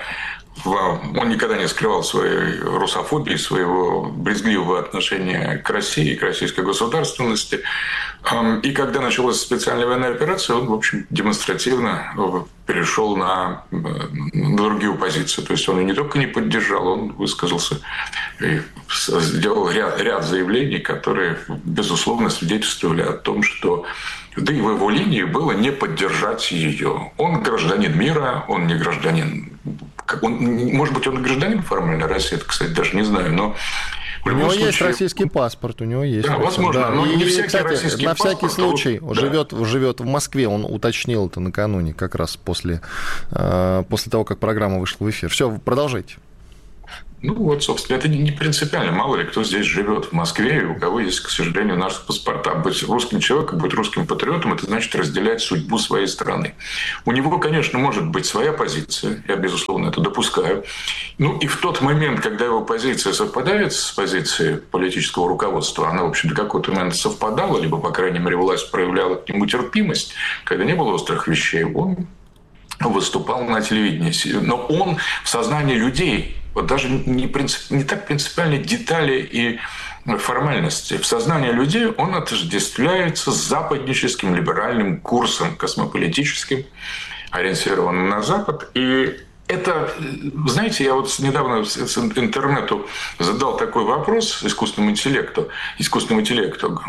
он никогда не скрывал своей русофобии, своего брезгливого отношения к России, к российской государственности. И когда началась специальная военная операция, он, в общем, демонстративно перешел на, на другие позиции. То есть он ее не только не поддержал, он высказался и сделал ряд, ряд заявлений, которые, безусловно, свидетельствовали о том, что да и в его линии было не поддержать ее. Он гражданин мира, он не гражданин... Он, может быть, он гражданин формально России, это, кстати, даже не знаю, но... У него случае... есть российский паспорт, у него есть. Да, возможно, да. но и, не всякий кстати, российский на паспорт. всякий случай вот, живет, да. живет в Москве, он уточнил это накануне, как раз после, после того, как программа вышла в эфир. Все, продолжайте. Ну вот, собственно, это не принципиально. Мало ли кто здесь живет в Москве, и у кого есть, к сожалению, наши паспорта. Быть русским человеком, быть русским патриотом – это значит разделять судьбу своей страны. У него, конечно, может быть своя позиция, я, безусловно, это допускаю. Ну и в тот момент, когда его позиция совпадает с позицией политического руководства, она, в общем, до какого-то момента совпадала, либо, по крайней мере, власть проявляла к нему терпимость, когда не было острых вещей, он выступал на телевидении. Но он в сознании людей, вот даже не, принцип, не так принципиально детали и формальности. В сознании людей он отождествляется с западническим либеральным курсом космополитическим, ориентированным на Запад. И это, знаете, я вот недавно с интернету задал такой вопрос искусственному интеллекту, искусственному интеллекту,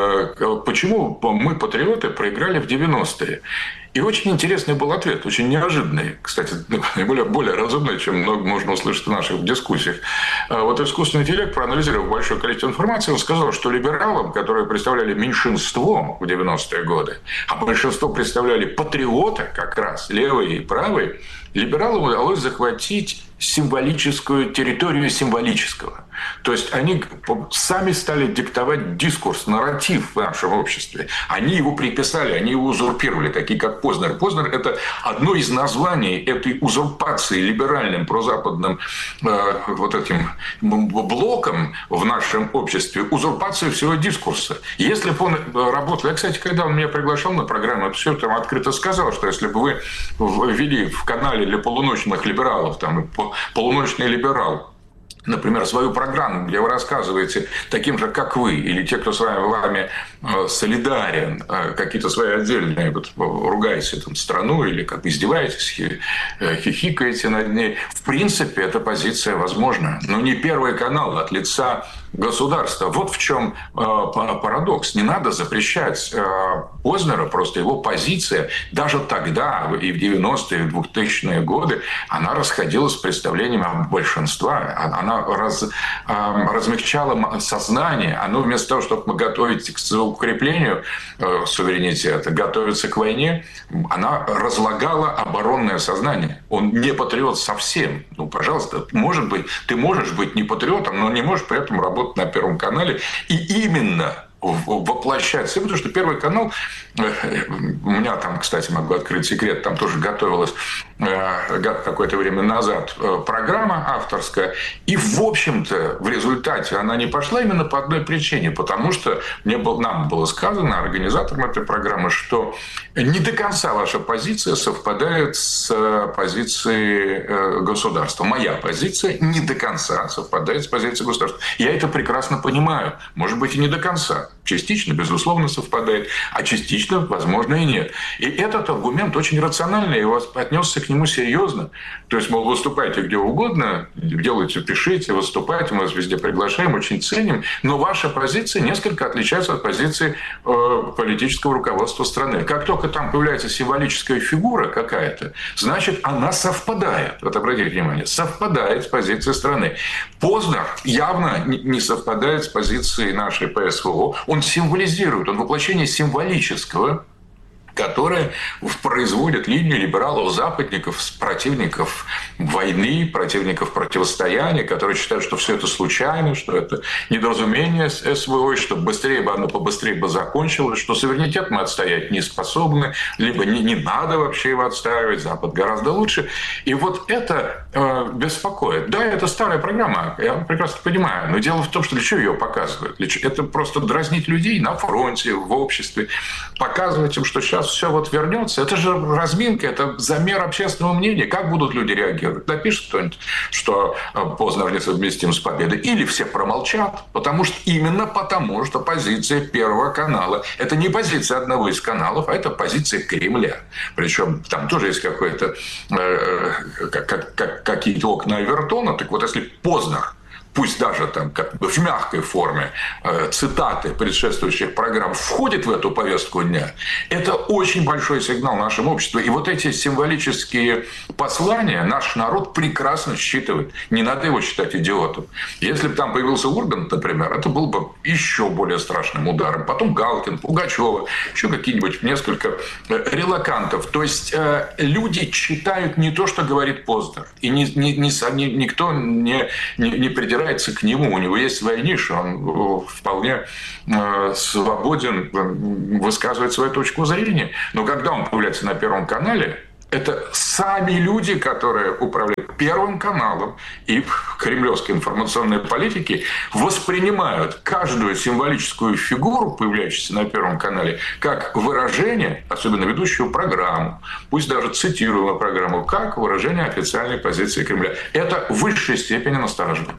почему мы, патриоты, проиграли в девяностые. И очень интересный был ответ, очень неожиданный, кстати, более, более разумный, чем много можно услышать в наших дискуссиях. Вот искусственный интеллект, проанализировав большое количество информации, он сказал, что либералам, которые представляли меньшинство в девяностые годы, а большинство представляли патриоты как раз, левые и правые, либералам удалось захватить символическую территорию символического. То есть они сами стали диктовать дискурс, нарратив в нашем обществе. Они его приписали, они его узурпировали, такие как Познер. Познер – это одно из названий этой узурпации либеральным, прозападным э, вот этим блоком в нашем обществе, узурпацию всего дискурса. Если бы он работал... Я, кстати, когда он меня приглашал на программу, все там открыто сказал, что если бы вы ввели в канале для полуночных либералов, там, полуночный либерал, например, свою программу, где вы рассказываете таким же, как вы, или те, кто с вами, вами солидарен, какие-то свои отдельные, вот, ругаете там страну или как издеваетесь, хихикаете над ней. В принципе, эта позиция возможна. Но не Первый канал от лица государства. Вот в чем парадокс. Не надо запрещать Познера, просто его позиция даже тогда, и в девяностые, и в двухтысячные годы, она расходилась с представлением большинства. Она раз, размягчала сознание. Оно вместо того, чтобы готовить к укреплению суверенитета, готовиться к войне, она разлагала оборонное сознание. Он не патриот совсем. Ну, пожалуйста, может быть, ты можешь быть не патриотом, но не можешь при этом работать на Первом канале. И именно воплощать все, потому что Первый канал, у меня там, кстати, могу открыть секрет, там тоже готовилась какое-то время назад программа авторская, и, в общем-то, в результате она не пошла именно по одной причине, потому что мне был, нам было сказано, организаторам этой программы, что не до конца ваша позиция совпадает с позицией государства. Моя позиция не до конца совпадает с позицией государства. Я это прекрасно понимаю. Может быть, и не до конца. Частично, безусловно, совпадает, а частично, возможно, и нет. И этот аргумент очень рациональный, я отнесся к нему серьезно. То есть, мол, выступайте где угодно, делайте, пишите, выступайте, мы вас везде приглашаем, очень ценим, но ваша позиция несколько отличается от позиции э, политического руководства страны. Как только там появляется символическая фигура какая-то, значит, она совпадает, вот обратите внимание, совпадает с позицией страны. Познер явно не совпадает с позицией нашей ПСВО. Он символизирует, он воплощение символического, которое производит линию либералов-западников, противников войны, противников противостояния, которые считают, что все это случайно, что это недоразумение СВО, что быстрее бы оно побыстрее бы закончилось, что суверенитет мы отстоять не способны, либо не, не надо вообще его отстаивать, Запад гораздо лучше. И вот это э, беспокоит. Да, это старая программа, я прекрасно понимаю, но дело в том, что для чего ее показывают? Это просто дразнить людей на фронте, в обществе, показывать им, что сейчас сейчас все вот вернется, это же разминка, это замер общественного мнения. Как будут люди реагировать? Напишет кто-нибудь, что Познер несовместим с победой. Или все промолчат, потому что именно потому, что позиция Первого канала – это не позиция одного из каналов, а это позиция Кремля. Причем там тоже есть какое-то, э, как, как, какие-то окна Овертона. Так вот, если Познер, пусть даже там как бы в мягкой форме, э, цитаты предшествующих программ входит в эту повестку дня, это очень большой сигнал нашему обществу. И вот эти символические послания наш народ прекрасно считывает. Не надо его считать идиотом. Если бы там появился Ургант, например, это был бы еще более страшным ударом. Потом Галкин, Пугачева, еще какие-нибудь несколько релакантов. То есть э, люди читают не то, что говорит Познер. И ни, ни, ни, ни, никто не, не, не придирается к нему, у него есть своя ниша, он вполне свободен высказывать свою точку зрения. Но когда он появляется на Первом канале, это сами люди, которые управляют Первым каналом и в кремлевской информационной политике, воспринимают каждую символическую фигуру, появляющуюся на Первом канале, как выражение, особенно ведущую программу, пусть даже цитируемую программу, как выражение официальной позиции Кремля. Это в высшей степени настораживает.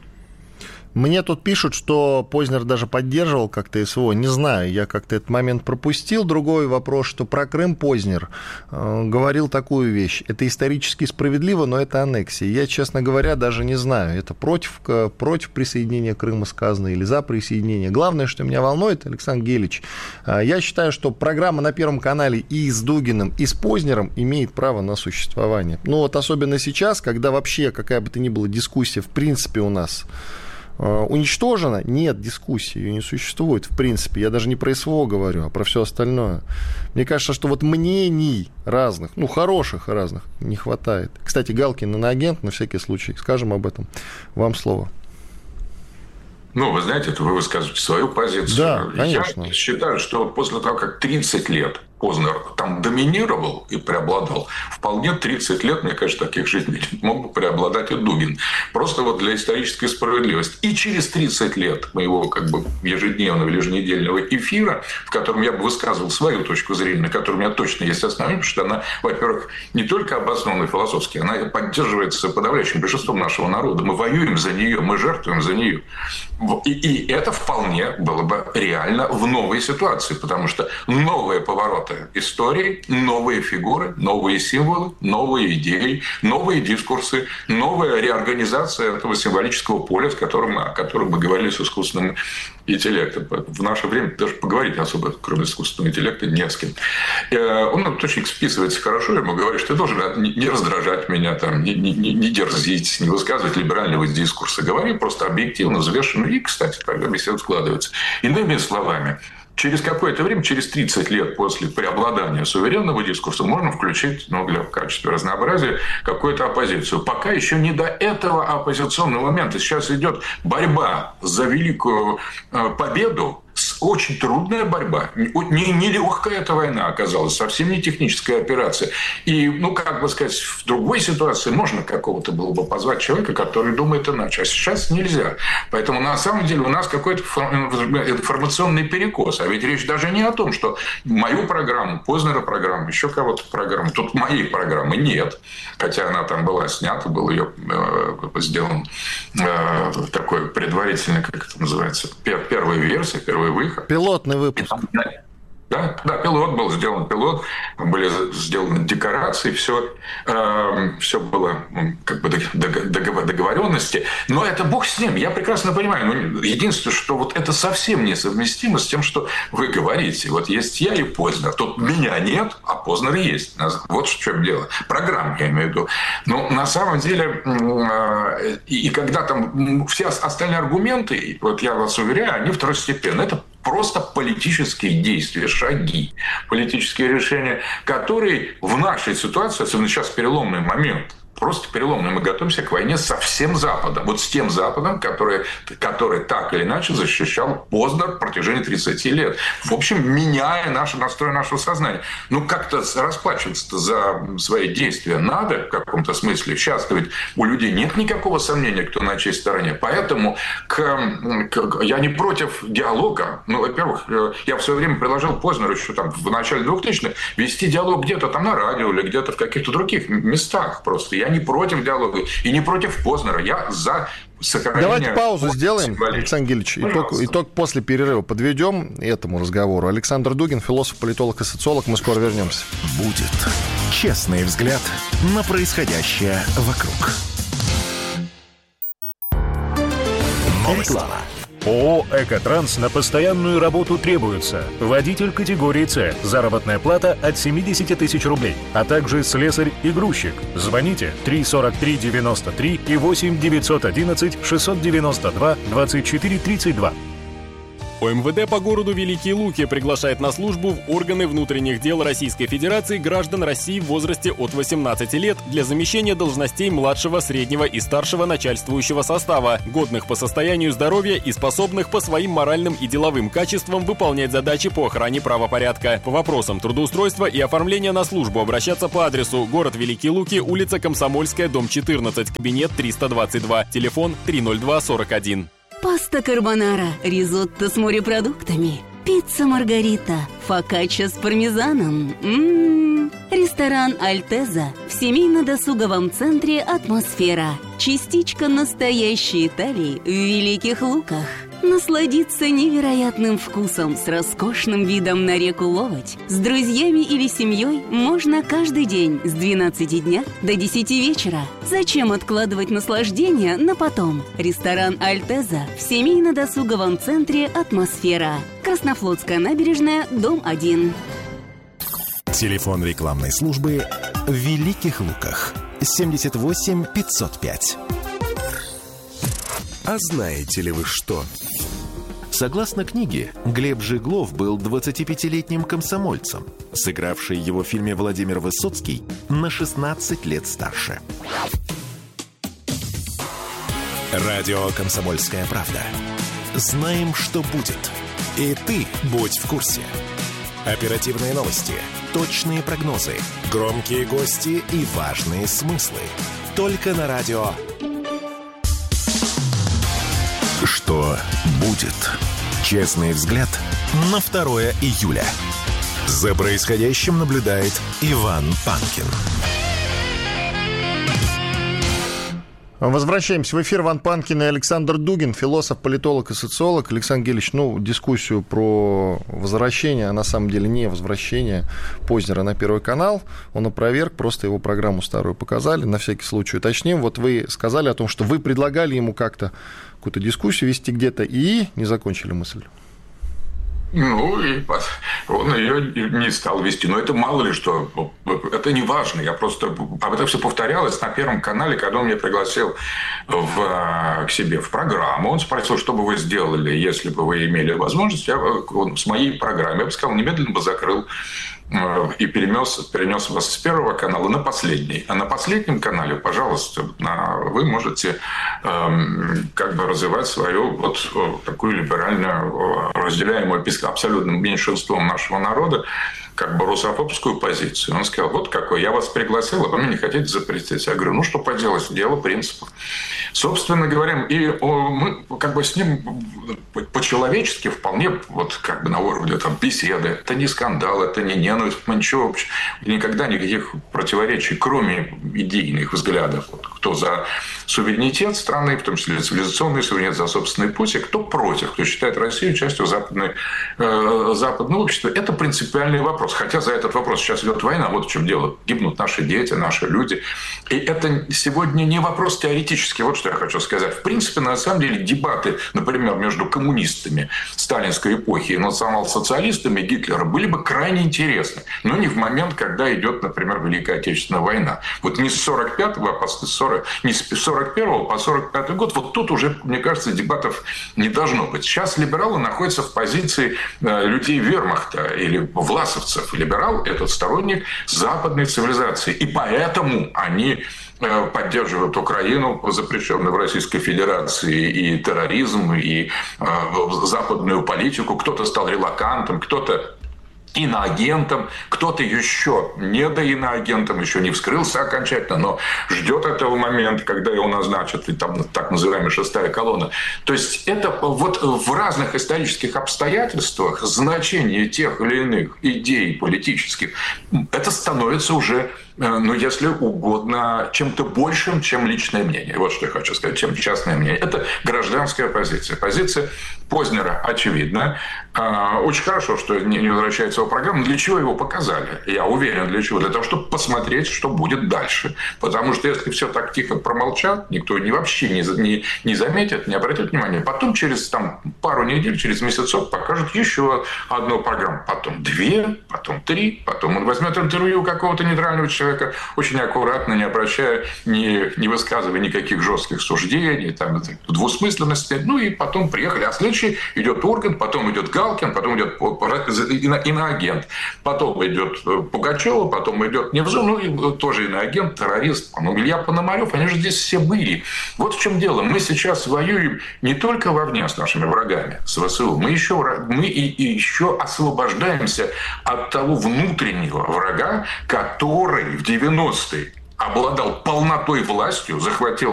Мне тут пишут, что Познер даже поддерживал как-то СВО. Не знаю, я как-то этот момент пропустил. Другой вопрос, что про Крым Познер э, говорил такую вещь. Это исторически справедливо, но это аннексия. Я, честно говоря, даже не знаю, это против, против присоединения Крыма сказано или за присоединение. Главное, что меня волнует, Александр Гелич, э, я считаю, что программа на Первом канале и с Дугиным, и с Познером имеет право на существование. Ну вот особенно сейчас, когда вообще какая бы то ни была дискуссия в принципе у нас уничтожена, нет дискуссии, ее не существует, в принципе. Я даже не про СВО говорю, а про все остальное. Мне кажется, что вот мнений разных, ну, хороших разных, не хватает. Кстати, Галкин иноагент, на всякий случай, скажем об этом. Вам слово. Ну, вы знаете, это вы высказываете свою позицию. Да, конечно. Я считаю, что вот после того, как тридцать лет Познер там доминировал и преобладал, вполне тридцать лет, мне кажется, таких жизней мог бы преобладать и Дугин. Просто вот для исторической справедливости. И через тридцать лет моего как бы ежедневного или еженедельного эфира, в котором я бы высказывал свою точку зрения, на которой у меня точно есть основания, потому что она, во-первых, не только обоснованная философски, она поддерживается подавляющим большинством нашего народа. Мы воюем за нее, мы жертвуем за нее. И, и это вполне было бы реально в новой ситуации, потому что новые повороты истории, новые фигуры, новые символы, новые идеи, новые дискурсы, новая реорганизация этого символического поля, с которым, о котором мы говорили с искусственным интеллектом. В наше время даже поговорить особо, кроме искусственного интеллекта, не с кем. Он точно списывается хорошо, ему говорит, что ты должен не раздражать меня, там, не, не, не дерзить, не высказывать либерального дискурса. Говори просто объективно, взвешенно. И, кстати, тогда беседа складывается. Иными словами, через какое-то время, через тридцать лет после преобладания суверенного дискурса, можно включить, ну, для в качестве разнообразия, какую-то оппозицию. Пока еще не до этого оппозиционного момента. Сейчас идет борьба за великую победу. Очень трудная борьба. Не, не легкая эта война оказалась, совсем не техническая операция. И, ну, как бы сказать, в другой ситуации можно какого-то было бы позвать человека, который думает иначе. А сейчас нельзя. Поэтому, на самом деле, у нас какой-то информационный перекос. А ведь речь даже не о том, что мою программу, Познера программу, еще кого-то программу. Тут моей программы нет. Хотя она там была снята, был ее э, сделан э, такой предварительный, как это называется, первая версия, первая выход. Пилотный выпуск. Да, да, пилот был сделан, пилот, были сделаны декорации, все, э, все было как бы договоренности. Но это бог с ним, я прекрасно понимаю. Но единственное, что вот это совсем несовместимо с тем, что вы говорите. Вот есть я и Познер, тут меня нет, а Познер есть. Вот в чем дело. Программа, я имею в виду. Но на самом деле, э, и, и когда там все остальные аргументы, вот я вас уверяю, они второстепенны. Это просто политические действия, шаги, политические решения, которые в нашей ситуации, особенно сейчас переломный момент, просто переломный. Мы готовимся к войне со всем Западом. Вот с тем Западом, который, который так или иначе защищал Познер в протяжении тридцати лет. В общем, меняя наш настрой нашего сознания. Ну, как-то расплачиваться-то за свои действия надо в каком-то смысле. Сейчас ведь у людей нет никакого сомнения, кто на чьей стороне. Поэтому к, к, я не против диалога. Ну, во-первых, я в свое время предложил Познеру еще там в начале двухтысячных вести диалог где-то там на радио или где-то в каких-то других местах просто. Я не против диалога и не против Познера. Я за сохранение... Давайте паузу сделаем, Александр Гильевич. Итог, итог после перерыва подведем этому разговору. Александр Дугин, философ, политолог и социолог. Мы скоро вернемся. Будет честный взгляд на происходящее вокруг. Реклама. ООО «Экотранс» на постоянную работу требуется. Водитель категории С. Заработная плата от семьдесят тысяч рублей. А также слесарь и грузчик. Звоните три сорок три девяносто три и восемь девятьсот одиннадцать шестьсот девяносто два двадцать четыре тридцать два. ОМВД по городу Великие Луки приглашает на службу в органы внутренних дел Российской Федерации граждан России в возрасте от восемнадцати лет для замещения должностей младшего, среднего и старшего начальствующего состава, годных по состоянию здоровья и способных по своим моральным и деловым качествам выполнять задачи по охране правопорядка. По вопросам трудоустройства и оформления на службу обращаться по адресу: город Великие Луки, улица Комсомольская, дом четырнадцать, кабинет триста двадцать два, телефон три ноль два сорок один. Паста карбонара, ризотто с морепродуктами, пицца маргарита, фокачча с пармезаном. М-м-м. Ресторан «Альтеза» в семейно-досуговом центре «Атмосфера». Частичка настоящей Италии в Великих Луках. Насладиться невероятным вкусом с роскошным видом на реку Ловоть с друзьями или семьей можно каждый день с двенадцати дня до десяти вечера. Зачем откладывать наслаждение на потом? Ресторан «Альтеза» в семейно-досуговом центре «Атмосфера». Краснофлотская набережная, дом один. Телефон рекламной службы в Великих Луках. семьдесят восемь пятьсот пять. А знаете ли вы что? Согласно книге, Глеб Жиглов был двадцатипятилетним комсомольцем, сыгравший его в фильме Владимир Высоцкий на шестнадцать лет старше. Радио «Комсомольская правда». Знаем, что будет. И ты будь в курсе. Оперативные новости, точные прогнозы, громкие гости и важные смыслы. Только на радио. Что будет? Честный взгляд на второе июля. За происходящим наблюдает Иван Панкин. Возвращаемся в эфир. Иван Панкин и Александр Дугин, философ, политолог и социолог. Александр Гильевич, ну, дискуссию про возвращение, а на самом деле не возвращение Познера на Первый канал, он опроверг, просто его программу старую показали, на всякий случай уточним. Вот вы сказали о том, что вы предлагали ему как-то какую-то дискуссию вести где-то, и не закончили мысль. Ну, и он ее не стал вести. Но это мало ли что. Это не важно. Я просто... Об этом все повторялось на Первом канале, когда он меня пригласил в... к себе в программу. Он спросил, что бы вы сделали, если бы вы имели возможность. Я он, с моей программой, я бы сказал, немедленно бы закрыл и перенес, перенес вас с Первого канала на последний. А на последнем канале, пожалуйста, вы можете эм, как бы развивать свою вот такую либеральную, разделяемую абсолютным меньшинством нашего народа, как бы русофобскую позицию. Он сказал, вот какой, я вас пригласил, а вы мне не хотите запретить. Я говорю, ну что поделать, дело принципов. Собственно говоря, и мы как бы с ним по-человечески вполне вот как бы на уровне там, беседы. Это не скандал, это не ненависть, мы ничего, никогда никаких противоречий, кроме идейных взглядов. Вот, кто за суверенитет страны, в том числе цивилизационный суверенитет, за собственный путь, и кто против, кто считает Россию частью западной, э, западного общества. Это принципиальный вопрос. Хотя за этот вопрос сейчас идет война, вот в чем дело. Гибнут наши дети, наши люди. И это сегодня не вопрос теоретический. Вот что я хочу сказать. В принципе, на самом деле, дебаты, например, между коммунистами сталинской эпохи и национал-социалистами Гитлера были бы крайне интересны. Но не в момент, когда идет, например, Великая Отечественная война. Вот не с сорок пятого, а после сорок, не с сорок сорок первого по сорок пятый год, вот тут уже, мне кажется, дебатов не должно быть. Сейчас либералы находятся в позиции людей вермахта или власовцев. Либерал – это сторонник западной цивилизации. И поэтому они поддерживают Украину, запрещенную в Российской Федерации, и терроризм, и э, западную политику. Кто-то стал релокантом, кто-то иноагентом, кто-то еще не до иноагентом, еще не вскрылся окончательно, но ждет этого момента, когда его назначат, и там так называемая шестая колонна. То есть это вот в разных исторических обстоятельствах значение тех или иных идей политических, это становится уже, ну, если угодно, чем-то большим, чем личное мнение. Вот что я хочу сказать, чем частное мнение. Это гражданская позиция. Позиция Познера очевидна. Очень хорошо, что не возвращается его программа. Для чего его показали? Я уверен, для чего? Для того, чтобы посмотреть, что будет дальше. Потому что если все так тихо промолчат, никто не, вообще не, не, не заметит, не обратит внимания. Потом через там, пару недель, через месяцок покажут еще одну программу. Потом две, потом три. Потом он возьмет интервью у какого-то нейтрального человека, очень аккуратно, не обращая, не, не высказывая никаких жестких суждений, там, двусмысленности. Ну и потом приехали. А следующий идет Ургант, потом идет Галкин, потом идет иноагент, потом идет Пугачева, потом идет Невзор, ну и тоже иноагент, террорист, ну, Илья Пономарев, они же здесь все были. Вот в чем дело. Мы сейчас воюем не только вовне с нашими врагами, с ВСУ, мы еще, мы и, и еще освобождаемся от того внутреннего врага, который в девяностые обладал полнотой властью, захватил